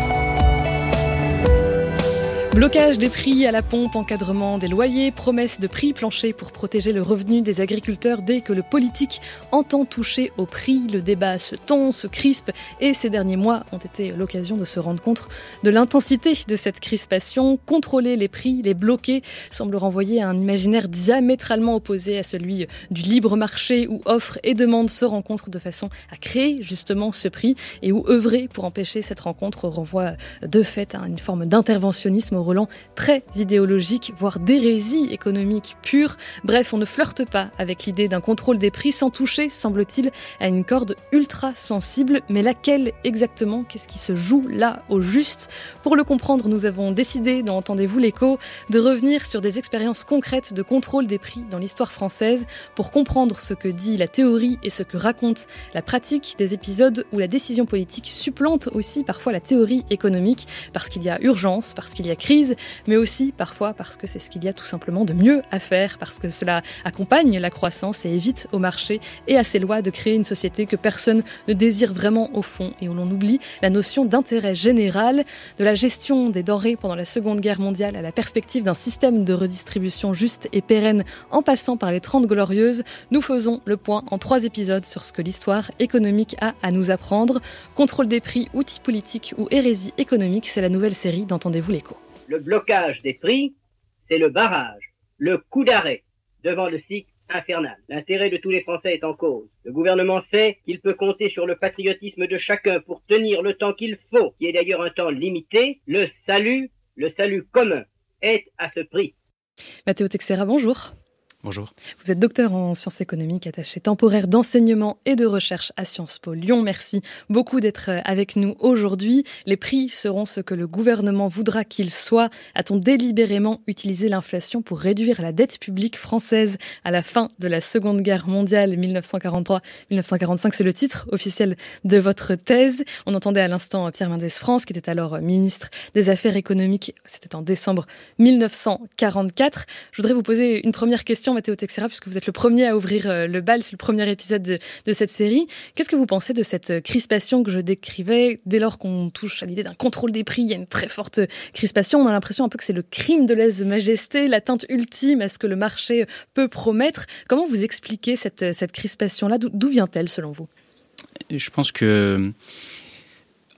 Blocage des prix à la pompe, encadrement des loyers, promesse de prix plancher pour protéger le revenu des agriculteurs dès que le politique entend toucher au prix. Le débat se tend, se crispe et ces derniers mois ont été l'occasion de se rendre compte de l'intensité de cette crispation. Contrôler les prix, les bloquer, semble renvoyer à un imaginaire diamétralement opposé à celui du libre marché où offre et demande se rencontrent de façon à créer justement ce prix et où œuvrer pour empêcher cette rencontre renvoie de fait à une forme d'interventionnisme au relent très idéologique, voire d'hérésie économique pure. Bref, on ne flirte pas avec l'idée d'un contrôle des prix sans toucher, semble-t-il, à une corde ultra sensible. Mais laquelle exactement ? Qu'est-ce qui se joue là au juste ? Pour le comprendre, nous avons décidé, dans Entendez-vous l'écho, de revenir sur des expériences concrètes de contrôle des prix dans l'histoire française pour comprendre ce que dit la théorie et ce que raconte la pratique, des épisodes où la décision politique supplante aussi parfois la théorie économique, parce qu'il y a urgence, parce qu'il y a crise, mais aussi parfois parce que c'est ce qu'il y a tout simplement de mieux à faire, parce que cela accompagne la croissance et évite au marché et à ses lois de créer une société que personne ne désire vraiment au fond et où l'on oublie la notion d'intérêt général, de la gestion des denrées pendant la Seconde Guerre mondiale à la perspective d'un système de redistribution juste et pérenne en passant par les Trente Glorieuses. Nous faisons le point en trois épisodes sur ce que l'histoire économique a à nous apprendre. Contrôle des prix, outils politiques ou hérésie économique, c'est la nouvelle série d'Entendez-vous l'écho. Le blocage des prix, c'est le barrage, le coup d'arrêt devant le cycle infernal. L'intérêt de tous les Français est en cause. Le gouvernement sait qu'il peut compter sur le patriotisme de chacun pour tenir le temps qu'il faut, qui est d'ailleurs un temps limité. Le salut, le salut commun est à ce prix. Mathéo Teixeira, bonjour. Bonjour. Vous êtes docteur en sciences économiques, attaché temporaire d'enseignement et de recherche à Sciences Po Lyon. Merci beaucoup d'être avec nous aujourd'hui. Les prix seront ce que le gouvernement voudra qu'ils soient. A-t-on délibérément utilisé l'inflation pour réduire la dette publique française à la fin de la Seconde Guerre mondiale dix-neuf cent quarante-trois dix-neuf cent quarante-cinq? C'est le titre officiel de votre thèse. On entendait à l'instant Pierre Mendès France, qui était alors ministre des Affaires économiques. C'était en décembre dix-neuf cent quarante-quatre. Je voudrais vous poser une première question, Mathéo Teixeira, puisque vous êtes le premier à ouvrir le bal, c'est le premier épisode de, de cette série. Qu'est-ce que vous pensez de cette crispation que je décrivais? Dès lors qu'on touche à l'idée d'un contrôle des prix, il y a une très forte crispation. On a l'impression un peu que c'est le crime de lèse-majesté, l'atteinte ultime à ce que le marché peut promettre. Comment vous expliquez cette, cette crispation-là? D'où vient-elle, selon vous? Je pense que...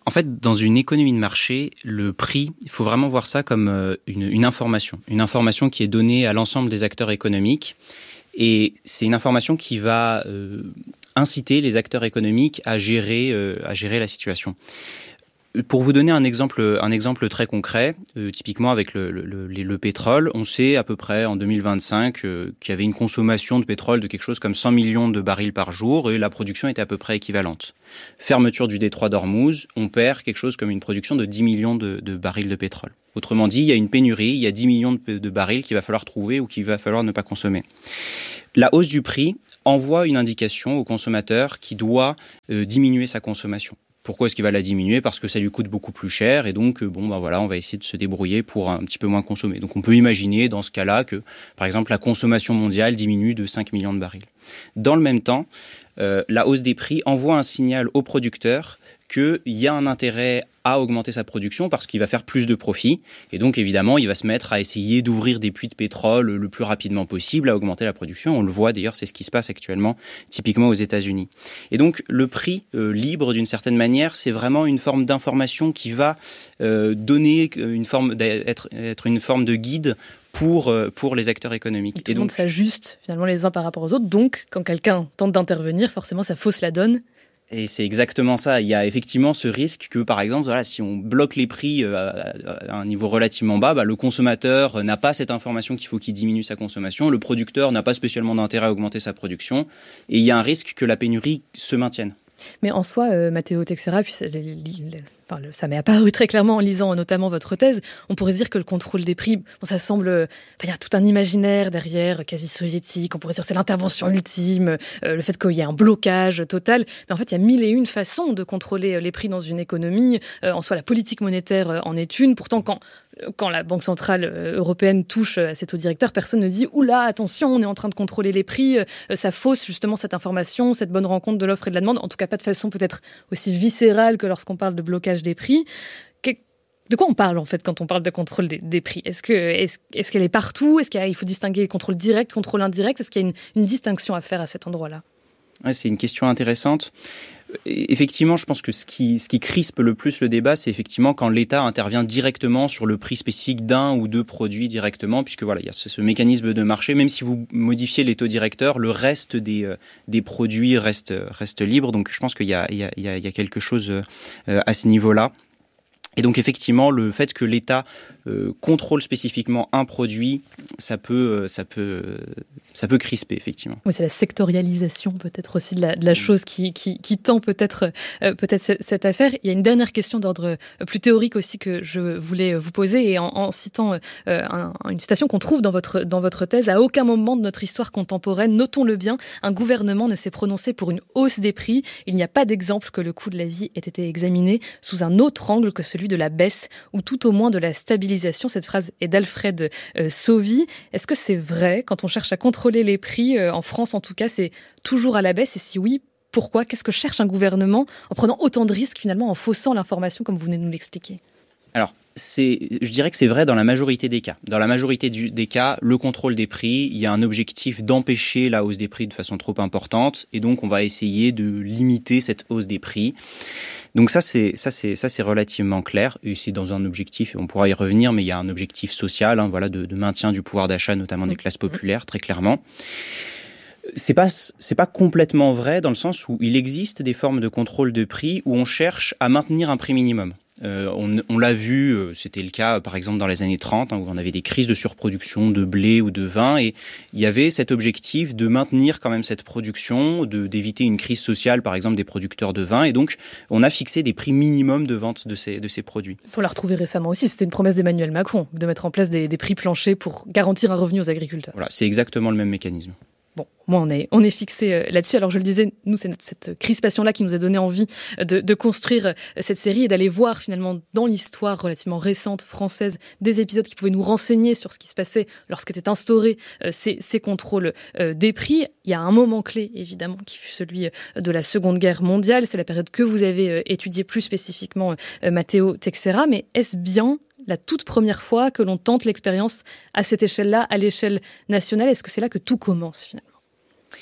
En fait, dans une économie de marché, le prix, il faut vraiment voir ça comme une, une information. Une information qui est donnée à l'ensemble des acteurs économiques. Et c'est une information qui va euh, inciter les acteurs économiques à gérer, euh, à gérer la situation. Pour vous donner un exemple, un exemple très concret, euh, typiquement avec le, le, le, le pétrole, on sait à peu près en deux mille vingt-cinq euh, qu'il y avait une consommation de pétrole de quelque chose comme cent millions de barils par jour et la production était à peu près équivalente. Fermeture du détroit d'Ormuz, on perd quelque chose comme une production de dix millions de, de barils de pétrole. Autrement dit, il y a une pénurie, il y a dix millions de, de barils qu'il va falloir trouver ou qu'il va falloir ne pas consommer. La hausse du prix envoie une indication au consommateur qui doit euh, diminuer sa consommation. Pourquoi est-ce qu'il va la diminuer ? Parce que ça lui coûte beaucoup plus cher et donc bon ben voilà, on va essayer de se débrouiller pour un petit peu moins consommer. Donc on peut imaginer dans ce cas-là que par exemple la consommation mondiale diminue de cinq millions de barils. Dans le même temps, euh, la hausse des prix envoie un signal aux producteurs qu'il y a un intérêt à augmenter sa production parce qu'il va faire plus de profit. Et donc, évidemment, il va se mettre à essayer d'ouvrir des puits de pétrole le plus rapidement possible, à augmenter la production. On le voit, d'ailleurs, c'est ce qui se passe actuellement, typiquement aux États-Unis. Et donc, le prix euh, libre, d'une certaine manière, c'est vraiment une forme d'information qui va euh, donner une forme, être, être une forme de guide pour, pour les acteurs économiques. Et tout le monde s'ajuste, finalement, les uns par rapport aux autres. Donc, quand quelqu'un tente d'intervenir, forcément, ça fausse la donne. Et c'est exactement ça. Il y a effectivement ce risque que, par exemple, voilà, si on bloque les prix à un niveau relativement bas, bah, le consommateur n'a pas cette information qu'il faut qu'il diminue sa consommation, le producteur n'a pas spécialement d'intérêt à augmenter sa production, et il y a un risque que la pénurie se maintienne. Mais en soi, euh, Matteo Teixeira, puis les, les, les, enfin, le, ça m'est apparu très clairement en lisant notamment votre thèse, on pourrait dire que le contrôle des prix, bon, ça semble, il y a tout un imaginaire derrière, quasi soviétique, on pourrait dire que c'est l'intervention ultime, euh, le fait qu'il y ait un blocage total, mais en fait il y a mille et une façons de contrôler les prix dans une économie, euh, en soi la politique monétaire en est une, pourtant quand Quand la Banque Centrale Européenne touche à ses taux directeurs, personne ne dit « Oula, attention, on est en train de contrôler les prix », ça fausse justement cette information, cette bonne rencontre de l'offre et de la demande, en tout cas pas de façon peut-être aussi viscérale que lorsqu'on parle de blocage des prix. De quoi on parle en fait quand on parle de contrôle des, des prix ? Est-ce que, est-ce, est-ce qu'elle est partout ? Est-ce qu'il faut distinguer contrôle direct, contrôle indirect ? Est-ce qu'il y a une, une distinction à faire à cet endroit-là ? Ouais, c'est une question intéressante. Effectivement, je pense que ce qui, ce qui crispe le plus le débat, c'est effectivement quand l'État intervient directement sur le prix spécifique d'un ou deux produits directement, puisque voilà, il y a ce, ce mécanisme de marché. Même si vous modifiez les taux directeurs, le reste des, euh, des produits reste, reste libre. Donc, je pense qu'il y a, il y a, il y a quelque chose euh, à ce niveau-là. Et donc effectivement, le fait que l'État euh, contrôle spécifiquement un produit, ça peut, ça peut, ça peut crisper effectivement. Oui, c'est la sectorialisation peut-être aussi de la, de la chose qui, qui, qui tend peut-être, euh, peut-être cette, cette affaire. Il y a une dernière question d'ordre plus théorique aussi que je voulais vous poser, et en, en citant euh, un, une citation qu'on trouve dans votre, dans votre thèse, à aucun moment de notre histoire contemporaine, notons-le bien, un gouvernement ne s'est prononcé pour une hausse des prix. Il n'y a pas d'exemple que le coût de la vie ait été examiné sous un autre angle que celui de la baisse, ou tout au moins de la stabilisation. Cette phrase est d'Alfred euh, Sauvy. Est-ce que c'est vrai, quand on cherche à contrôler les prix, euh, en France en tout cas, c'est toujours à la baisse? Et si oui, pourquoi? Qu'est-ce que cherche un gouvernement en prenant autant de risques, finalement, en faussant l'information, comme vous venez de nous l'expliquer? Alors, c'est, je dirais que c'est vrai dans la majorité des cas. Dans la majorité du, des cas, le contrôle des prix, il y a un objectif d'empêcher la hausse des prix de façon trop importante, et donc on va essayer de limiter cette hausse des prix. Donc ça, c'est, ça, c'est, ça, c'est relativement clair, et c'est dans un objectif, et on pourra y revenir, mais il y a un objectif social, hein, voilà, de, de maintien du pouvoir d'achat, notamment des classes populaires, très clairement. C'est pas, c'est pas complètement vrai dans le sens où il existe des formes de contrôle de prix où on cherche à maintenir un prix minimum. Euh, on, on l'a vu, c'était le cas par exemple dans les années trente, hein, où on avait des crises de surproduction de blé ou de vin, et il y avait cet objectif de maintenir quand même cette production, de, d'éviter une crise sociale par exemple des producteurs de vin, et donc on a fixé des prix minimums de vente de ces, de ces produits. Il faut la retrouver récemment aussi, c'était une promesse d'Emmanuel Macron, de mettre en place des, des prix planchers pour garantir un revenu aux agriculteurs. Voilà, c'est exactement le même mécanisme. Bon, moi, on est, on est fixé là-dessus. Alors, je le disais, nous, c'est notre, cette crispation-là qui nous a donné envie de, de construire cette série et d'aller voir, finalement, dans l'histoire relativement récente française, des épisodes qui pouvaient nous renseigner sur ce qui se passait lorsqu'étaient instaurés euh, ces, ces contrôles euh, des prix. Il y a un moment clé, évidemment, qui fut celui de la Seconde Guerre mondiale. C'est la période que vous avez euh, étudiée plus spécifiquement, euh, Matteo Teixeira. Mais est-ce bien la toute première fois que l'on tente l'expérience à cette échelle-là, à l'échelle nationale? Est-ce que c'est là que tout commence, finalement?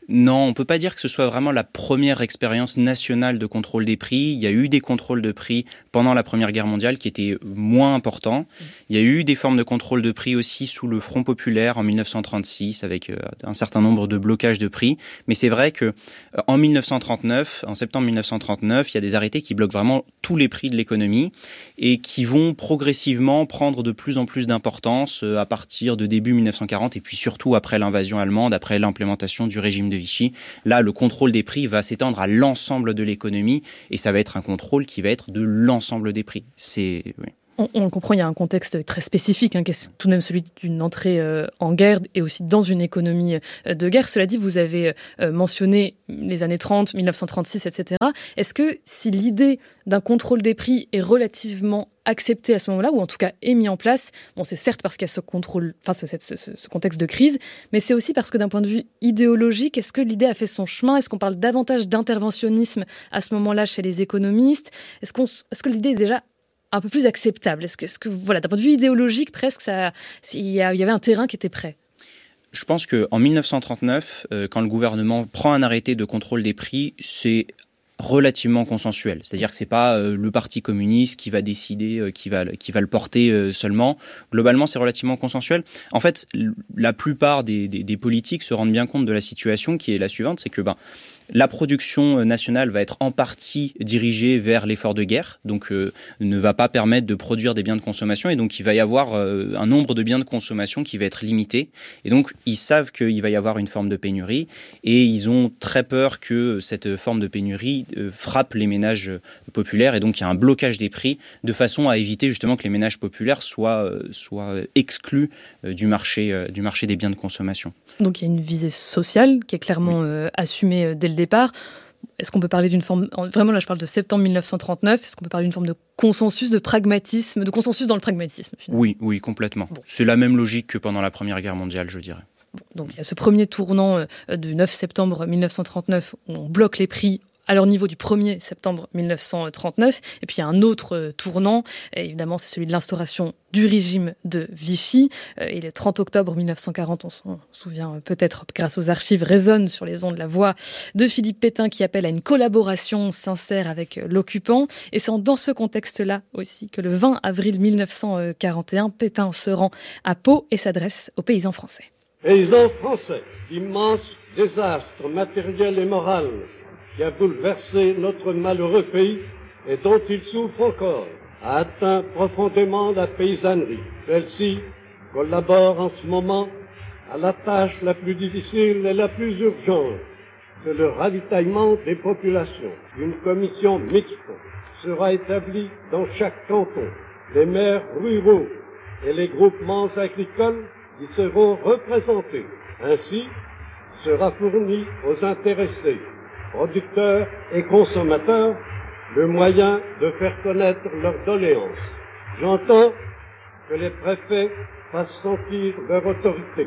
Non, on ne peut pas dire que ce soit vraiment la première expérience nationale de contrôle des prix. Il y a eu des contrôles de prix pendant la Première Guerre mondiale qui étaient moins importants. Il y a eu des formes de contrôle de prix aussi sous le Front populaire en mille neuf cent trente-six avec un certain nombre de blocages de prix. Mais c'est vrai qu'en mille neuf cent trente-neuf, en septembre mille neuf cent trente-neuf, il y a des arrêtés qui bloquent vraiment tous les prix de l'économie et qui vont progressivement prendre de plus en plus d'importance à partir de début mille neuf cent quarante et puis surtout après l'invasion allemande, après l'implémentation du régime de Vichy. Là, le contrôle des prix va s'étendre à l'ensemble de l'économie et ça va être un contrôle qui va être de l'ensemble des prix. C'est... Oui. On, on comprend, il y a un contexte très spécifique, hein, qui est tout de même celui d'une entrée euh, en guerre et aussi dans une économie euh, de guerre. Cela dit, vous avez euh, mentionné les années trente, mille neuf cent trente-six, et cetera. Est-ce que si l'idée d'un contrôle des prix est relativement acceptée à ce moment-là, ou en tout cas est mis en place, bon, c'est certes parce qu'il y a ce contrôle, enfin ce, ce, ce contexte de crise, mais c'est aussi parce que d'un point de vue idéologique, est-ce que l'idée a fait son chemin ? Est-ce qu'on parle davantage d'interventionnisme à ce moment-là chez les économistes ? Est-ce qu'on, est-ce que l'idée est déjà un peu plus acceptable ? Est-ce que, est-ce que voilà, d'un point de vue idéologique, presque, ça, il y, a, il y avait un terrain qui était prêt ? Je pense qu'en mille neuf cent trente-neuf, euh, quand le gouvernement prend un arrêté de contrôle des prix, c'est relativement consensuel. C'est-à-dire que c'est pas euh, le Parti communiste qui va décider, euh, qui va, qui va le porter euh, seulement. Globalement, c'est relativement consensuel. En fait, la plupart des, des, des politiques se rendent bien compte de la situation qui est la suivante, c'est que ben, la production nationale va être en partie dirigée vers l'effort de guerre, donc euh, ne va pas permettre de produire des biens de consommation, et donc il va y avoir euh, un nombre de biens de consommation qui va être limité. Et donc ils savent qu'il va y avoir une forme de pénurie, et ils ont très peur que cette forme de pénurie euh, frappe les ménages populaires, et donc il y a un blocage des prix de façon à éviter justement que les ménages populaires soient, euh, soient exclus euh, du marché, euh, du marché des biens de consommation. Donc il y a une visée sociale qui est clairement euh, assumée euh, dès le départ. Est-ce qu'on peut parler d'une forme, vraiment là je parle de septembre mille neuf cent trente-neuf, est-ce qu'on peut parler d'une forme de consensus, de pragmatisme, de consensus dans le pragmatisme finalement ? Oui, oui, complètement. Bon. C'est la même logique que pendant la Première Guerre mondiale, je dirais. Bon, donc il y a ce premier tournant euh, du neuf septembre mille neuf cent trente-neuf où on bloque les prix à leur niveau du premier septembre mille neuf cent trente-neuf. Et puis il y a un autre euh, tournant, et évidemment c'est celui de l'instauration du régime de Vichy. Euh, et le trente octobre mille neuf cent quarante, on s'en souvient peut-être grâce aux archives, résonne sur les ondes la voix de Philippe Pétain qui appelle à une collaboration sincère avec l'occupant. Et c'est dans ce contexte-là aussi que le vingt avril mille neuf cent quarante et un, Pétain se rend à Pau et s'adresse aux paysans français. Paysans français, l'immense désastre matériel et moral qui a bouleversé notre malheureux pays et dont il souffre encore, a atteint profondément la paysannerie. Celle-ci collabore en ce moment à la tâche la plus difficile et la plus urgente, c'est le ravitaillement des populations. Une commission mixte sera établie dans chaque canton. Les maires ruraux et les groupements agricoles y seront représentés. Ainsi sera fourni aux intéressés, producteurs et consommateurs, le moyen de faire connaître leurs doléances. J'entends que les préfets fassent sentir leur autorité,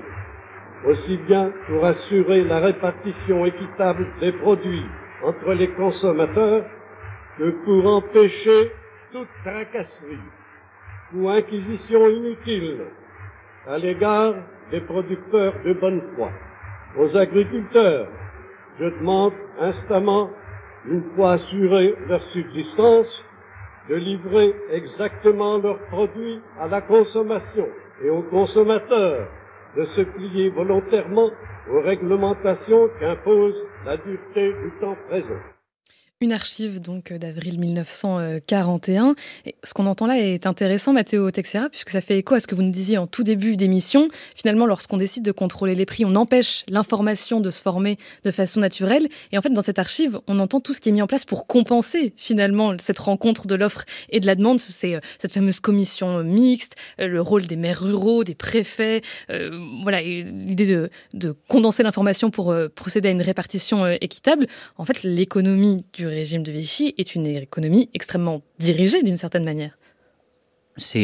aussi bien pour assurer la répartition équitable des produits entre les consommateurs que pour empêcher toute tracasserie ou inquisition inutile à l'égard des producteurs de bonne foi. Aux agriculteurs, je demande instamment, une fois assurée leur subsistance, de livrer exactement leurs produits à la consommation et aux consommateurs de se plier volontairement aux réglementations qu'impose la dureté du temps présent. Une archive donc d'avril mille neuf cent quarante et un. Et ce qu'on entend là est intéressant, Matteo Teixeira, puisque ça fait écho à ce que vous nous disiez en tout début d'émission. Finalement, lorsqu'on décide de contrôler les prix, on empêche l'information de se former de façon naturelle. Et en fait, dans cette archive, on entend tout ce qui est mis en place pour compenser finalement cette rencontre de l'offre et de la demande. C'est cette fameuse commission mixte, le rôle des maires ruraux, des préfets. Euh, voilà, l'idée de, de condenser l'information pour euh, procéder à une répartition euh, équitable. En fait, l'économie du régime de Vichy est une économie extrêmement dirigée d'une certaine manière. C'est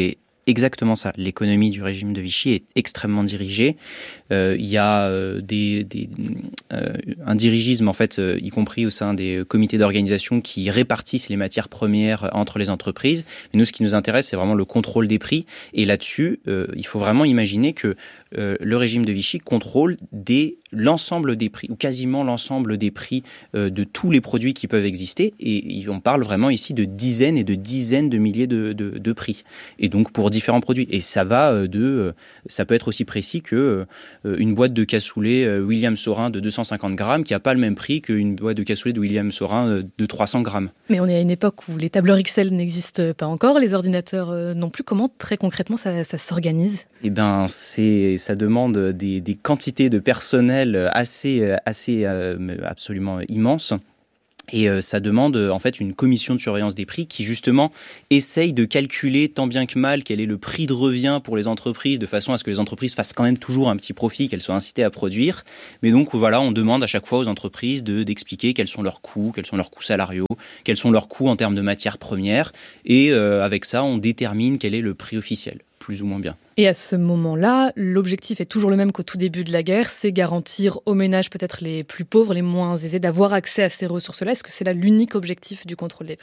exactement ça. L'économie du régime de Vichy est extrêmement dirigée. Euh, il y a euh, des, des, euh, un dirigisme, en fait, euh, y compris au sein des comités d'organisation qui répartissent les matières premières entre les entreprises. Mais nous, ce qui nous intéresse, c'est vraiment le contrôle des prix. Et là-dessus, euh, il faut vraiment imaginer que euh, le régime de Vichy contrôle des, l'ensemble des prix, ou quasiment l'ensemble des prix euh, de tous les produits qui peuvent exister. Et on parle vraiment ici de dizaines et de dizaines de milliers de, de, de prix. Et donc, pour différents produits. Et ça va de, ça peut être aussi précis que une boîte de cassoulet William Saurin de deux cent cinquante grammes qui n'a pas le même prix qu'une boîte de cassoulet de William Saurin de trois cents grammes. Mais on est à une époque où les tableurs Excel n'existent pas encore, les ordinateurs non plus. Comment très concrètement ça, ça s'organise ? Eh ben, c'est, ça demande des, des quantités de personnel assez, assez euh, absolument immenses. Et euh, ça demande euh, en fait une commission de surveillance des prix qui justement essaye de calculer tant bien que mal quel est le prix de revient pour les entreprises de façon à ce que les entreprises fassent quand même toujours un petit profit, qu'elles soient incitées à produire. Mais donc voilà, on demande à chaque fois aux entreprises de, d'expliquer quels sont leurs coûts, quels sont leurs coûts salariaux, quels sont leurs coûts en termes de matières premières. Et euh, avec ça, on détermine quel est le prix officiel, plus ou moins bien. Et à ce moment-là, l'objectif est toujours le même qu'au tout début de la guerre, c'est garantir aux ménages peut-être les plus pauvres, les moins aisés, d'avoir accès à ces ressources-là. Est-ce que c'est là l'unique objectif du contrôle des prix ?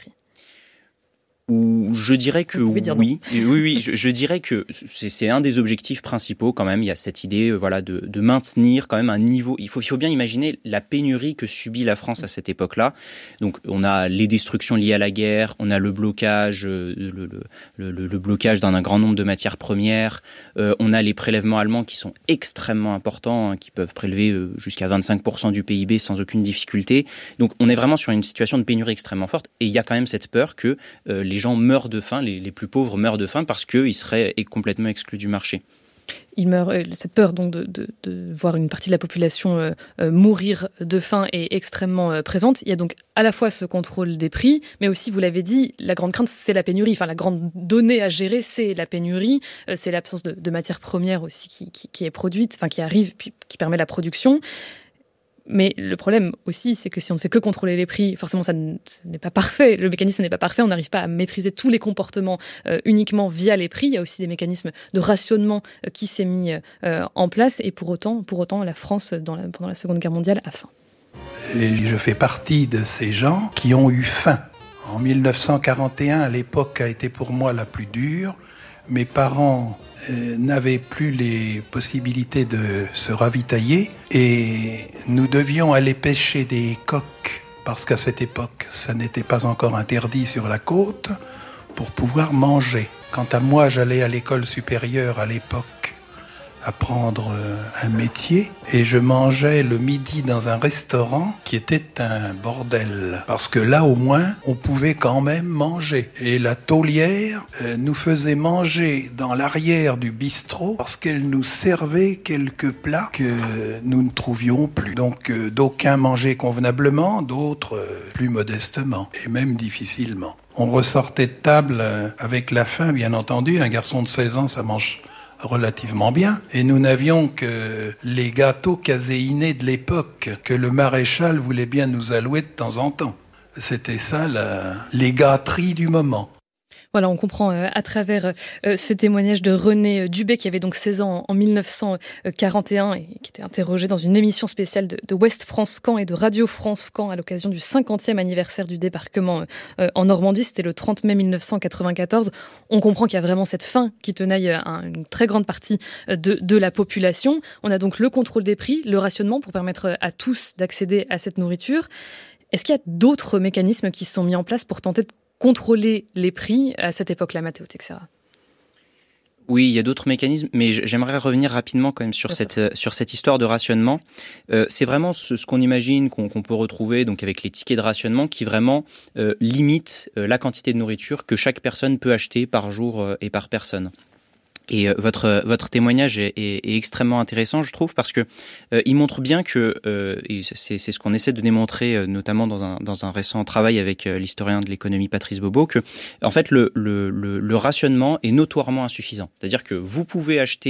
Ou je dirais que oui, oui, oui, je, je dirais que c'est, c'est un des objectifs principaux quand même. Il y a cette idée, euh, voilà, de, de maintenir quand même un niveau. Il faut, il faut bien imaginer la pénurie que subit la France à cette époque-là. Donc, on a les destructions liées à la guerre, on a le blocage, euh, le, le, le, le blocage d'un grand nombre de matières premières. Euh, on a les prélèvements allemands qui sont extrêmement importants, hein, qui peuvent prélever euh, jusqu'à vingt-cinq pour cent du P I B sans aucune difficulté. Donc, on est vraiment sur une situation de pénurie extrêmement forte. Et il y a quand même cette peur que euh, les Les gens meurent de faim, les, les plus pauvres meurent de faim parce qu'ils seraient complètement exclus du marché. Ils meurent, cette peur donc de, de, de voir une partie de la population euh, euh, mourir de faim est extrêmement euh, présente. Il y a donc à la fois ce contrôle des prix, mais aussi, vous l'avez dit, la grande crainte, c'est la pénurie. Enfin, la grande donnée à gérer, c'est la pénurie. Euh, c'est l'absence de, de matières premières aussi qui, qui, qui est produite, enfin qui arrive, puis qui permet la production. Mais le problème aussi, c'est que si on ne fait que contrôler les prix, forcément, ça, n- ça n'est pas parfait. Le mécanisme n'est pas parfait. On n'arrive pas à maîtriser tous les comportements euh, uniquement via les prix. Il y a aussi des mécanismes de rationnement euh, qui s'est mis euh, en place. Et pour autant, pour autant, la France, dans la, pendant la Seconde Guerre mondiale, a faim. Et je fais partie de ces gens qui ont eu faim. En dix-neuf cent quarante et un, l'époque a été pour moi la plus dure. Mes parents euh, n'avaient plus les possibilités de se ravitailler et nous devions aller pêcher des coques parce qu'à cette époque, ça n'était pas encore interdit sur la côte pour pouvoir manger. Quant à moi, j'allais à l'école supérieure à l'époque apprendre un métier et je mangeais le midi dans un restaurant qui était un bordel parce que là au moins on pouvait quand même manger et la taulière euh, nous faisait manger dans l'arrière du bistrot parce qu'elle nous servait quelques plats que nous ne trouvions plus. Donc euh, d'aucuns mangeaient convenablement, d'autres euh, plus modestement et même difficilement. On ressortait de table euh, avec la faim, bien entendu. Un garçon de seize ans, ça mange relativement bien. Et nous n'avions que les gâteaux caséinés de l'époque que le maréchal voulait bien nous allouer de temps en temps. C'était ça, la, les gâteries du moment. Voilà, on comprend euh, à travers euh, ce témoignage de René Dubé, qui avait donc seize ans en dix-neuf cent quarante et un et qui était interrogé dans une émission spéciale de, de Ouest France Caen et de Radio France Caen à l'occasion du cinquantième anniversaire du débarquement euh, en Normandie. C'était le trente mai dix-neuf cent quatre-vingt-quatorze. On comprend qu'il y a vraiment cette faim qui tenaille un, une très grande partie de, de la population. On a donc le contrôle des prix, le rationnement pour permettre à tous d'accéder à cette nourriture. Est-ce qu'il y a d'autres mécanismes qui se sont mis en place pour tenter de contrôler les prix à cette époque-là, Matteo Teixeira? Oui, il y a d'autres mécanismes, mais j'aimerais revenir rapidement quand même sur cette euh, sur cette histoire de rationnement. Euh, c'est vraiment ce, ce qu'on imagine qu'on, qu'on peut retrouver donc avec les tickets de rationnement qui vraiment euh, limitent euh, la quantité de nourriture que chaque personne peut acheter par jour euh, et par personne. Et euh, votre votre témoignage est, est, est extrêmement intéressant, je trouve, parce que euh, il montre bien que euh, et c'est c'est ce qu'on essaie de démontrer, euh, notamment dans un dans un récent travail avec euh, l'historien de l'économie Patrice Bobo, que en fait le le le, le rationnement est notoirement insuffisant. C'est-à-dire que vous pouvez acheter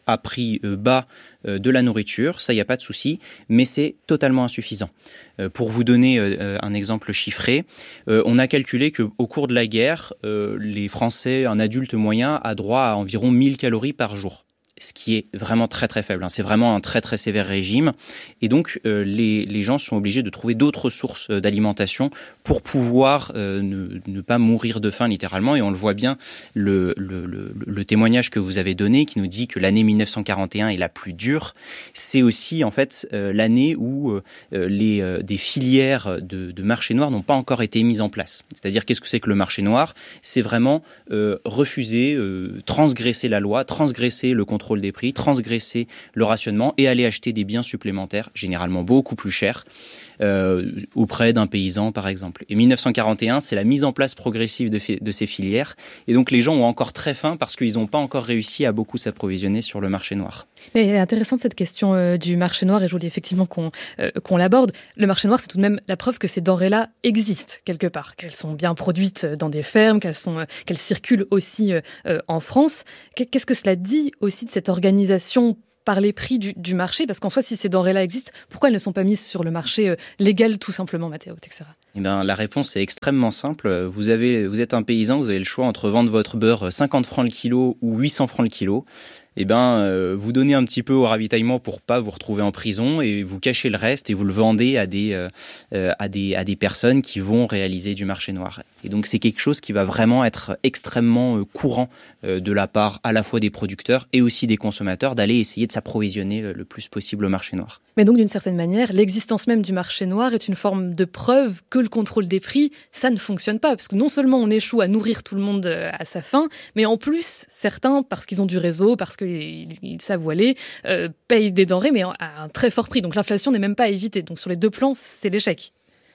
à prix euh, bas euh, de la nourriture, ça, il n'y a pas de souci, mais c'est totalement insuffisant. Euh, pour vous donner euh, un exemple chiffré, euh, on a calculé qu'au cours de la guerre, euh, les Français, un adulte moyen, a droit à environ mille calories par jour. Ce qui est vraiment très très faible. Hein. C'est vraiment un très très sévère régime. Et donc euh, les, les gens sont obligés de trouver d'autres sources euh, d'alimentation pour pouvoir euh, ne, ne pas mourir de faim littéralement. Et on le voit bien, le, le, le, le témoignage que vous avez donné qui nous dit que l'année mille neuf cent quarante et un est la plus dure, c'est aussi en fait euh, l'année où euh, les, euh, des filières de, de marché noir n'ont pas encore été mises en place. C'est-à-dire qu'est-ce que c'est que le marché noir ? C'est vraiment euh, refuser, euh, transgresser la loi, transgresser le contrôle des prix, transgresser le rationnement et aller acheter des biens supplémentaires, généralement beaucoup plus chers, euh, auprès d'un paysan par exemple. Et mille neuf cent quarante et un, c'est la mise en place progressive de, fi- de ces filières. Et donc les gens ont encore très faim parce qu'ils n'ont pas encore réussi à beaucoup s'approvisionner sur le marché noir. Mais elle est intéressante cette question euh, du marché noir et je voulais effectivement qu'on, euh, qu'on l'aborde. Le marché noir, c'est tout de même la preuve que ces denrées-là existent quelque part, qu'elles sont bien produites dans des fermes, qu'elles, sont, euh, qu'elles circulent aussi euh, euh, en France. Qu'est-ce que cela dit aussi de cette organisation par les prix du, du marché ? Parce qu'en soi, si ces denrées-là existent, pourquoi elles ne sont pas mises sur le marché euh, légal tout simplement, Matteo Teixeira ? Eh bien, la réponse est extrêmement simple. Vous, avez, vous êtes un paysan, vous avez le choix entre vendre votre beurre cinquante francs le kilo ou huit cents francs le kilo. Eh ben, euh, vous donnez un petit peu au ravitaillement pour pas vous retrouver en prison et vous cachez le reste et vous le vendez à des, euh, à des, à des personnes qui vont réaliser du marché noir. Et donc, c'est quelque chose qui va vraiment être extrêmement euh, courant euh, de la part à la fois des producteurs et aussi des consommateurs d'aller essayer de s'approvisionner euh, le plus possible au marché noir. Mais donc, d'une certaine manière, l'existence même du marché noir est une forme de preuve que le contrôle des prix, ça ne fonctionne pas. Parce que non seulement on échoue à nourrir tout le monde à sa faim, mais en plus, certains, parce qu'ils ont du réseau, parce qu'ils ils savent où aller, euh, payent des denrées, mais à un très fort prix. Donc l'inflation n'est même pas à éviter. Donc sur les deux plans, c'est l'échec.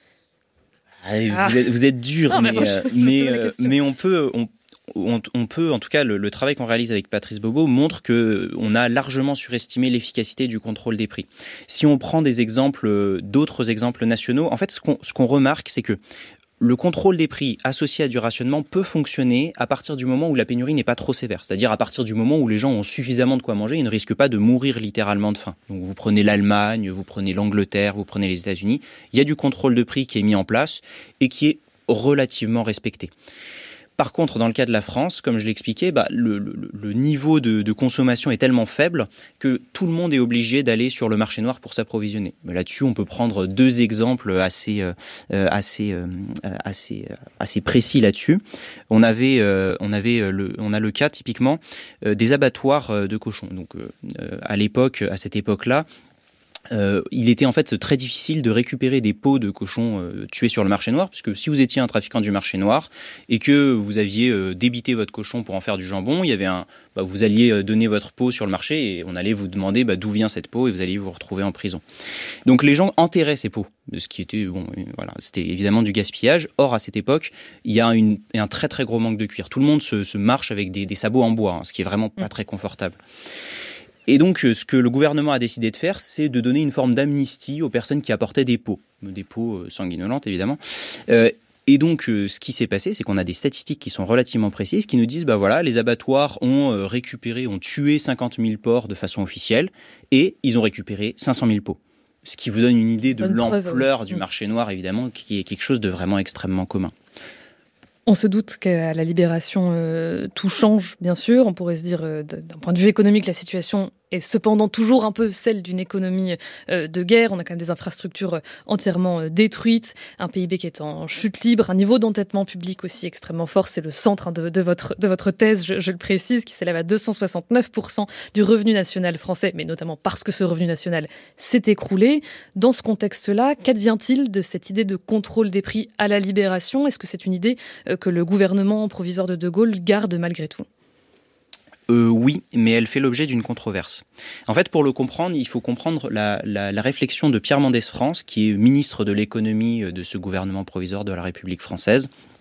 Allez, ah. vous, êtes, vous êtes dur, non, mais, mais, euh, mais, euh, mais on peut... On... On, on peut, en tout cas, le, le travail qu'on réalise avec Patrice Bobo montre qu'on a largement surestimé l'efficacité du contrôle des prix. Si on prend des exemples, d'autres exemples nationaux, en fait, ce qu'on, ce qu'on remarque, c'est que le contrôle des prix associé à du rationnement peut fonctionner à partir du moment où la pénurie n'est pas trop sévère. C'est-à-dire à partir du moment où les gens ont suffisamment de quoi manger et ne risquent pas de mourir littéralement de faim. Donc vous prenez l'Allemagne, vous prenez l'Angleterre, vous prenez les États-Unis. Il y a du contrôle de prix qui est mis en place et qui est relativement respecté. Par contre, dans le cas de la France, comme je l'expliquais, bah, le, le, le niveau de, de consommation est tellement faible que tout le monde est obligé d'aller sur le marché noir pour s'approvisionner. Mais là-dessus, on peut prendre deux exemples assez, euh, assez, euh, assez, assez précis là-dessus. On avait, euh, on avait le, on a le cas typiquement euh, des abattoirs de cochons. Donc, euh, à l'époque, à cette époque-là, Euh, il était en fait très difficile de récupérer des peaux de cochons euh, tués sur le marché noir, puisque si vous étiez un trafiquant du marché noir et que vous aviez euh, débité votre cochon pour en faire du jambon, il y avait un, bah, vous alliez donner votre peau sur le marché et on allait vous demander bah, d'où vient cette peau et vous alliez vous retrouver en prison. Donc les gens enterraient ces peaux, ce qui était bon, voilà, c'était évidemment du gaspillage. Or à cette époque, il y a une, un très très gros manque de cuir. Tout le monde se, se marche avec des, des sabots en bois, hein, ce qui est vraiment pas très confortable. Et donc, ce que le gouvernement a décidé de faire, c'est de donner une forme d'amnistie aux personnes qui apportaient des peaux, des peaux sanguinolentes évidemment. Euh, et donc, euh, ce qui s'est passé, c'est qu'on a des statistiques qui sont relativement précises, qui nous disent, bah voilà, les abattoirs ont euh, récupéré, ont tué cinquante mille porcs de façon officielle, et ils ont récupéré cinq cent mille peaux. Ce qui vous donne une idée de Bonne l'ampleur preuve, oui. du marché noir, évidemment, qui est quelque chose de vraiment extrêmement commun. On se doute qu'à la Libération, euh, tout change, bien sûr. On pourrait se dire, euh, d'un point de vue économique, la situation est cependant toujours un peu celle d'une économie euh, de guerre. On a quand même des infrastructures entièrement euh, détruites, un P I B qui est en chute libre, un niveau d'endettement public aussi extrêmement fort. C'est le centre hein, de, de, votre, de votre thèse, je, je le précise, qui s'élève à deux cent soixante-neuf pour cent du revenu national français, mais notamment parce que ce revenu national s'est écroulé. Dans ce contexte-là, qu'advient-il de cette idée de contrôle des prix à la Libération ? Est-ce que c'est une idée euh, que le gouvernement provisoire de De Gaulle garde malgré tout ? Euh, oui, mais elle fait l'objet d'une controverse. En fait, pour le comprendre, il faut comprendre la, la, la réflexion de Pierre Mendès France, qui est ministre de l'économie de ce gouvernement provisoire de la République française,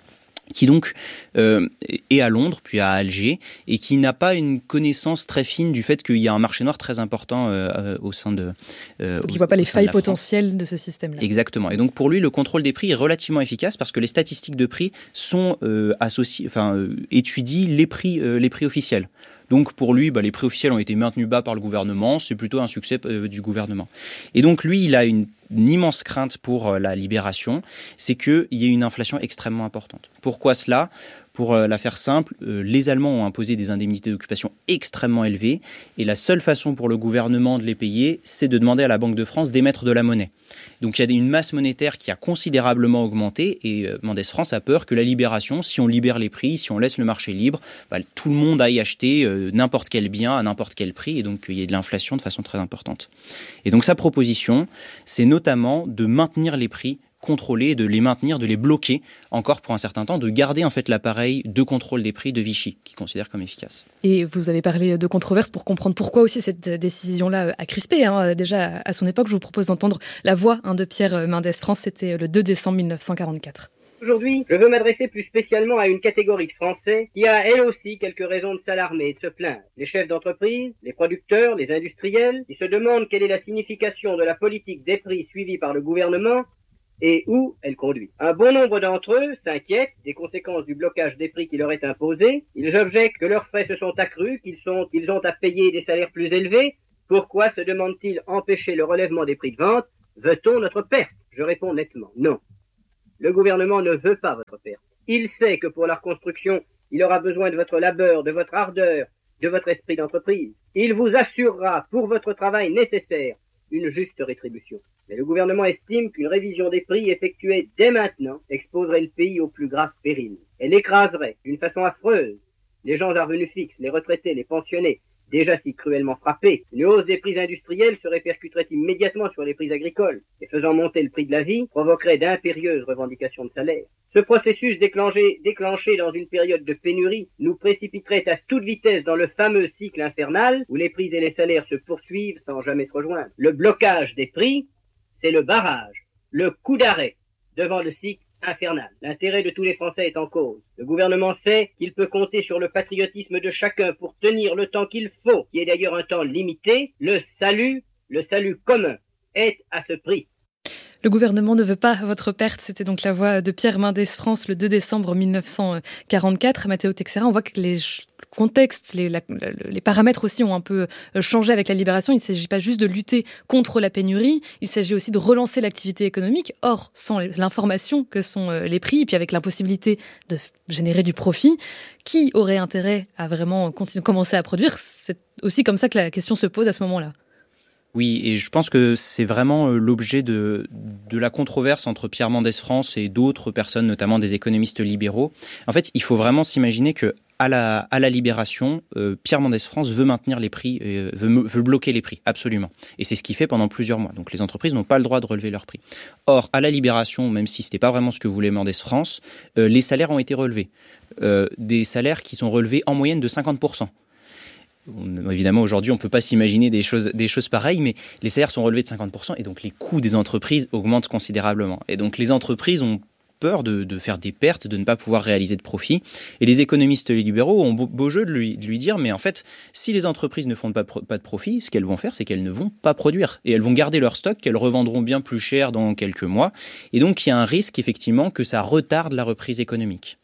qui donc euh, est à Londres, puis à Alger, et qui n'a pas une connaissance très fine du fait qu'il y a un marché noir très important euh, au sein de euh, Donc il ne voit pas les failles potentielles de ce système-là. Exactement. Et donc pour lui, le contrôle des prix est relativement efficace parce que les statistiques de prix sont euh, associées, enfin euh, étudient les prix, euh, les prix officiels. Donc pour lui, bah, les prix officiels ont été maintenus bas par le gouvernement, c'est plutôt un succès euh, du gouvernement. Et donc lui, il a une, une immense crainte pour euh, la libération, c'est qu'il y ait une inflation extrêmement importante. Pourquoi cela ? Pour euh, la faire simple, euh, les Allemands ont imposé des indemnités d'occupation extrêmement élevées et la seule façon pour le gouvernement de les payer, c'est de demander à la Banque de France d'émettre de la monnaie. Donc il y a une masse monétaire qui a considérablement augmenté et euh, Mendès France a peur que la libération, si on libère les prix, si on laisse le marché libre, bah, tout le monde aille acheter euh, n'importe quel bien à n'importe quel prix et donc il y ait de l'inflation de façon très importante. Et donc sa proposition, c'est notamment de maintenir les prix contrôler, de les maintenir, de les bloquer encore pour un certain temps, de garder en fait l'appareil de contrôle des prix de Vichy, qu'il considère comme efficace. Et vous avez parlé de controverse pour comprendre pourquoi aussi cette décision-là a crispé. Hein. Déjà à son époque, je vous propose d'entendre la voix hein, de Pierre Mendès France, c'était le deux décembre mille neuf cent quarante-quatre. Aujourd'hui, je veux m'adresser plus spécialement à une catégorie de Français qui a elle aussi quelques raisons de s'alarmer et de se plaindre. Les chefs d'entreprise, les producteurs, les industriels, qui se demandent quelle est la signification de la politique des prix suivie par le gouvernement et où elle conduit. Un bon nombre d'entre eux s'inquiètent des conséquences du blocage des prix qui leur est imposé. Ils objectent que leurs frais se sont accrus, qu'ils sont, qu'ils ont à payer des salaires plus élevés. Pourquoi se demandent-ils empêcher le relèvement des prix de vente ? Veut-on notre perte ? Je réponds nettement, non. Le gouvernement ne veut pas votre perte. Il sait que pour la reconstruction, il aura besoin de votre labeur, de votre ardeur, de votre esprit d'entreprise. Il vous assurera pour votre travail nécessaire une juste rétribution. Mais le gouvernement estime qu'une révision des prix effectuée dès maintenant exposerait le pays au plus grave péril. Elle écraserait d'une façon affreuse les gens à revenus fixes, les retraités, les pensionnés, déjà si cruellement frappés. Une hausse des prix industriels se répercuterait immédiatement sur les prix agricoles et faisant monter le prix de la vie provoquerait d'impérieuses revendications de salaire. Ce processus déclenché, déclenché dans une période de pénurie nous précipiterait à toute vitesse dans le fameux cycle infernal où les prix et les salaires se poursuivent sans jamais se rejoindre. Le blocage des prix, c'est le barrage, le coup d'arrêt devant le cycle infernal. L'intérêt de tous les Français est en cause. Le gouvernement sait qu'il peut compter sur le patriotisme de chacun pour tenir le temps qu'il faut, qui est d'ailleurs un temps limité. Le salut, le salut commun, est à ce prix. Le gouvernement ne veut pas votre perte. C'était donc la voix de Pierre Mendès France le deux décembre mille neuf cent quarante-quatre. Matteo Teixeira, on voit que les contextes, les, la, les paramètres aussi ont un peu changé avec la libération. Il ne s'agit pas juste de lutter contre la pénurie, il s'agit aussi de relancer l'activité économique. Or, sans l'information que sont les prix, et puis avec l'impossibilité de générer du profit, qui aurait intérêt à vraiment continuer, commencer à produire ? C'est aussi comme ça que la question se pose à ce moment-là. Oui, et je pense que c'est vraiment l'objet de, de la controverse entre Pierre Mendès France et d'autres personnes, notamment des économistes libéraux. En fait, il faut vraiment s'imaginer que à la, à la libération, euh, Pierre Mendès France veut maintenir les prix, euh, veut, veut bloquer les prix, absolument. Et c'est ce qu'il fait pendant plusieurs mois. Donc les entreprises n'ont pas le droit de relever leurs prix. Or, à la libération, même si ce n'était pas vraiment ce que voulait Mendès France, euh, les salaires ont été relevés. Euh, des salaires qui sont relevés en moyenne de cinquante pour cent. On, évidemment, aujourd'hui, on ne peut pas s'imaginer des choses, des choses pareilles, mais les salaires sont relevés de cinquante pour cent et donc les coûts des entreprises augmentent considérablement. Et donc les entreprises ont peur de, de faire des pertes, de ne pas pouvoir réaliser de profit. Et les économistes libéraux ont beau, beau jeu de lui, de lui dire, mais en fait, si les entreprises ne font pas, pas de profit, ce qu'elles vont faire, c'est qu'elles ne vont pas produire. Et elles vont garder leur stock, qu'elles revendront bien plus cher dans quelques mois. Et donc, il y a un risque, effectivement, que ça retarde la reprise économique.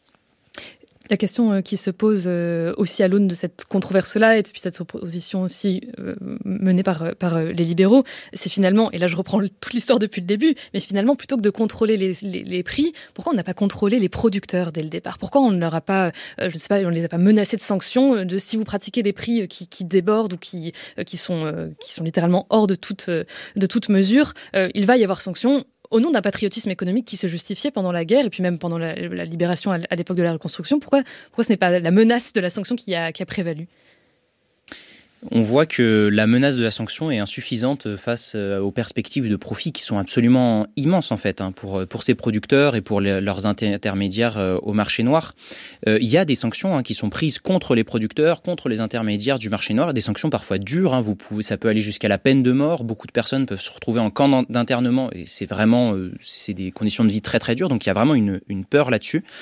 La question qui se pose aussi à l'aune de cette controverse-là et puis cette opposition aussi menée par, par les libéraux, c'est finalement, et là je reprends toute l'histoire depuis le début, mais finalement plutôt que de contrôler les, les, les prix, pourquoi on n'a pas contrôlé les producteurs dès le départ ? Pourquoi on ne leur a pas, je ne sais pas, on les a pas menacés de sanctions, de si vous pratiquez des prix qui, qui débordent ou qui, qui, sont, qui sont littéralement hors de toute, de toute mesure, il va y avoir sanctions. Au nom d'un patriotisme économique qui se justifiait pendant la guerre et puis même pendant la, la libération à, à l'époque de la reconstruction, pourquoi, pourquoi ce n'est pas la menace de la sanction qui a, qui a prévalu ? On voit que la menace de la sanction est insuffisante face aux perspectives de profit qui sont absolument immenses en fait hein, pour, pour ces producteurs et pour les, leurs intermédiaires au marché noir. Euh, il y a des sanctions hein, qui sont prises contre les producteurs, contre les intermédiaires du marché noir, des sanctions parfois dures. Hein, vous pouvez, ça peut aller jusqu'à la peine de mort. Beaucoup de personnes peuvent se retrouver en camp d'internement et c'est vraiment euh, c'est des conditions de vie très très dures. Donc il y a vraiment une, une peur là-dessus.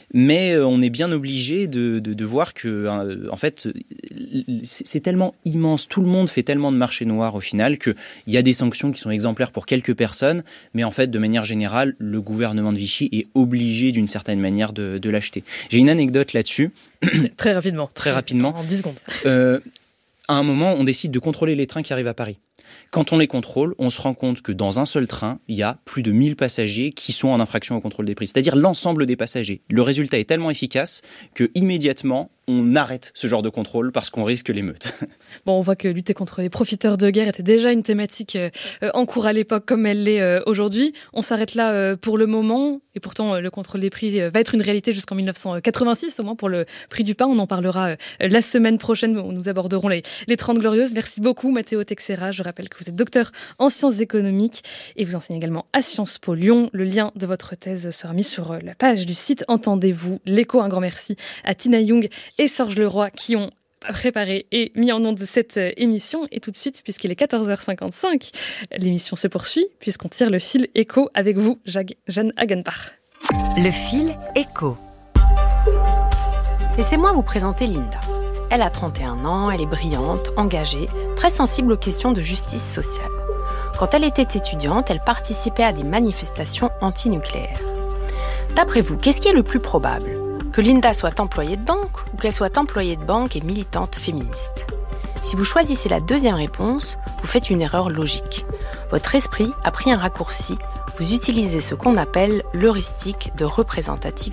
Mais on est bien obligé de, de, de voir que, en fait, c'est tellement immense, tout le monde fait tellement de marché noir au final qu'il y a des sanctions qui sont exemplaires pour quelques personnes, mais en fait, de manière générale, le gouvernement de Vichy est obligé d'une certaine manière de, de l'acheter. J'ai une anecdote là-dessus. Très rapidement. Très rapidement. En dix secondes. Euh, à un moment, on décide de contrôler les trains qui arrivent à Paris. Quand on les contrôle, on se rend compte que dans un seul train, il y a plus de mille passagers qui sont en infraction au contrôle des prix, c'est-à-dire l'ensemble des passagers. Le résultat est tellement efficace que immédiatement, on arrête ce genre de contrôle parce qu'on risque l'émeute. Bon, on voit que lutter contre les profiteurs de guerre était déjà une thématique euh, en cours à l'époque comme elle l'est euh, aujourd'hui. On s'arrête là euh, pour le moment et pourtant euh, le contrôle des prix euh, va être une réalité jusqu'en mille neuf cent quatre-vingt-six, au moins pour le prix du pain. On en parlera euh, la semaine prochaine où nous aborderons les, les trente glorieuses. Merci beaucoup Matteo Teixeira. Je rappelle que vous êtes docteur en sciences économiques et vous enseignez également à Sciences Po Lyon. Le lien de votre thèse sera mis sur euh, la page du site Entendez-vous l'écho. Un grand merci à Tina Young et Sorge Leroy qui ont préparé et mis en onde cette émission. Et tout de suite, puisqu'il est quatorze heures cinquante-cinq, l'émission se poursuit puisqu'on tire le fil écho avec vous, Jeanne Hagenbach. Le fil écho. Laissez-moi vous présenter Linda. Elle a trente et un ans, elle est brillante, engagée, très sensible aux questions de justice sociale. Quand elle était étudiante, elle participait à des manifestations antinucléaires. D'après vous, qu'est-ce qui est le plus probable ? Que Linda soit employée de banque ou qu'elle soit employée de banque et militante féministe. Si vous choisissez la deuxième réponse, vous faites une erreur logique. Votre esprit a pris un raccourci, vous utilisez ce qu'on appelle l'heuristique de représentativité.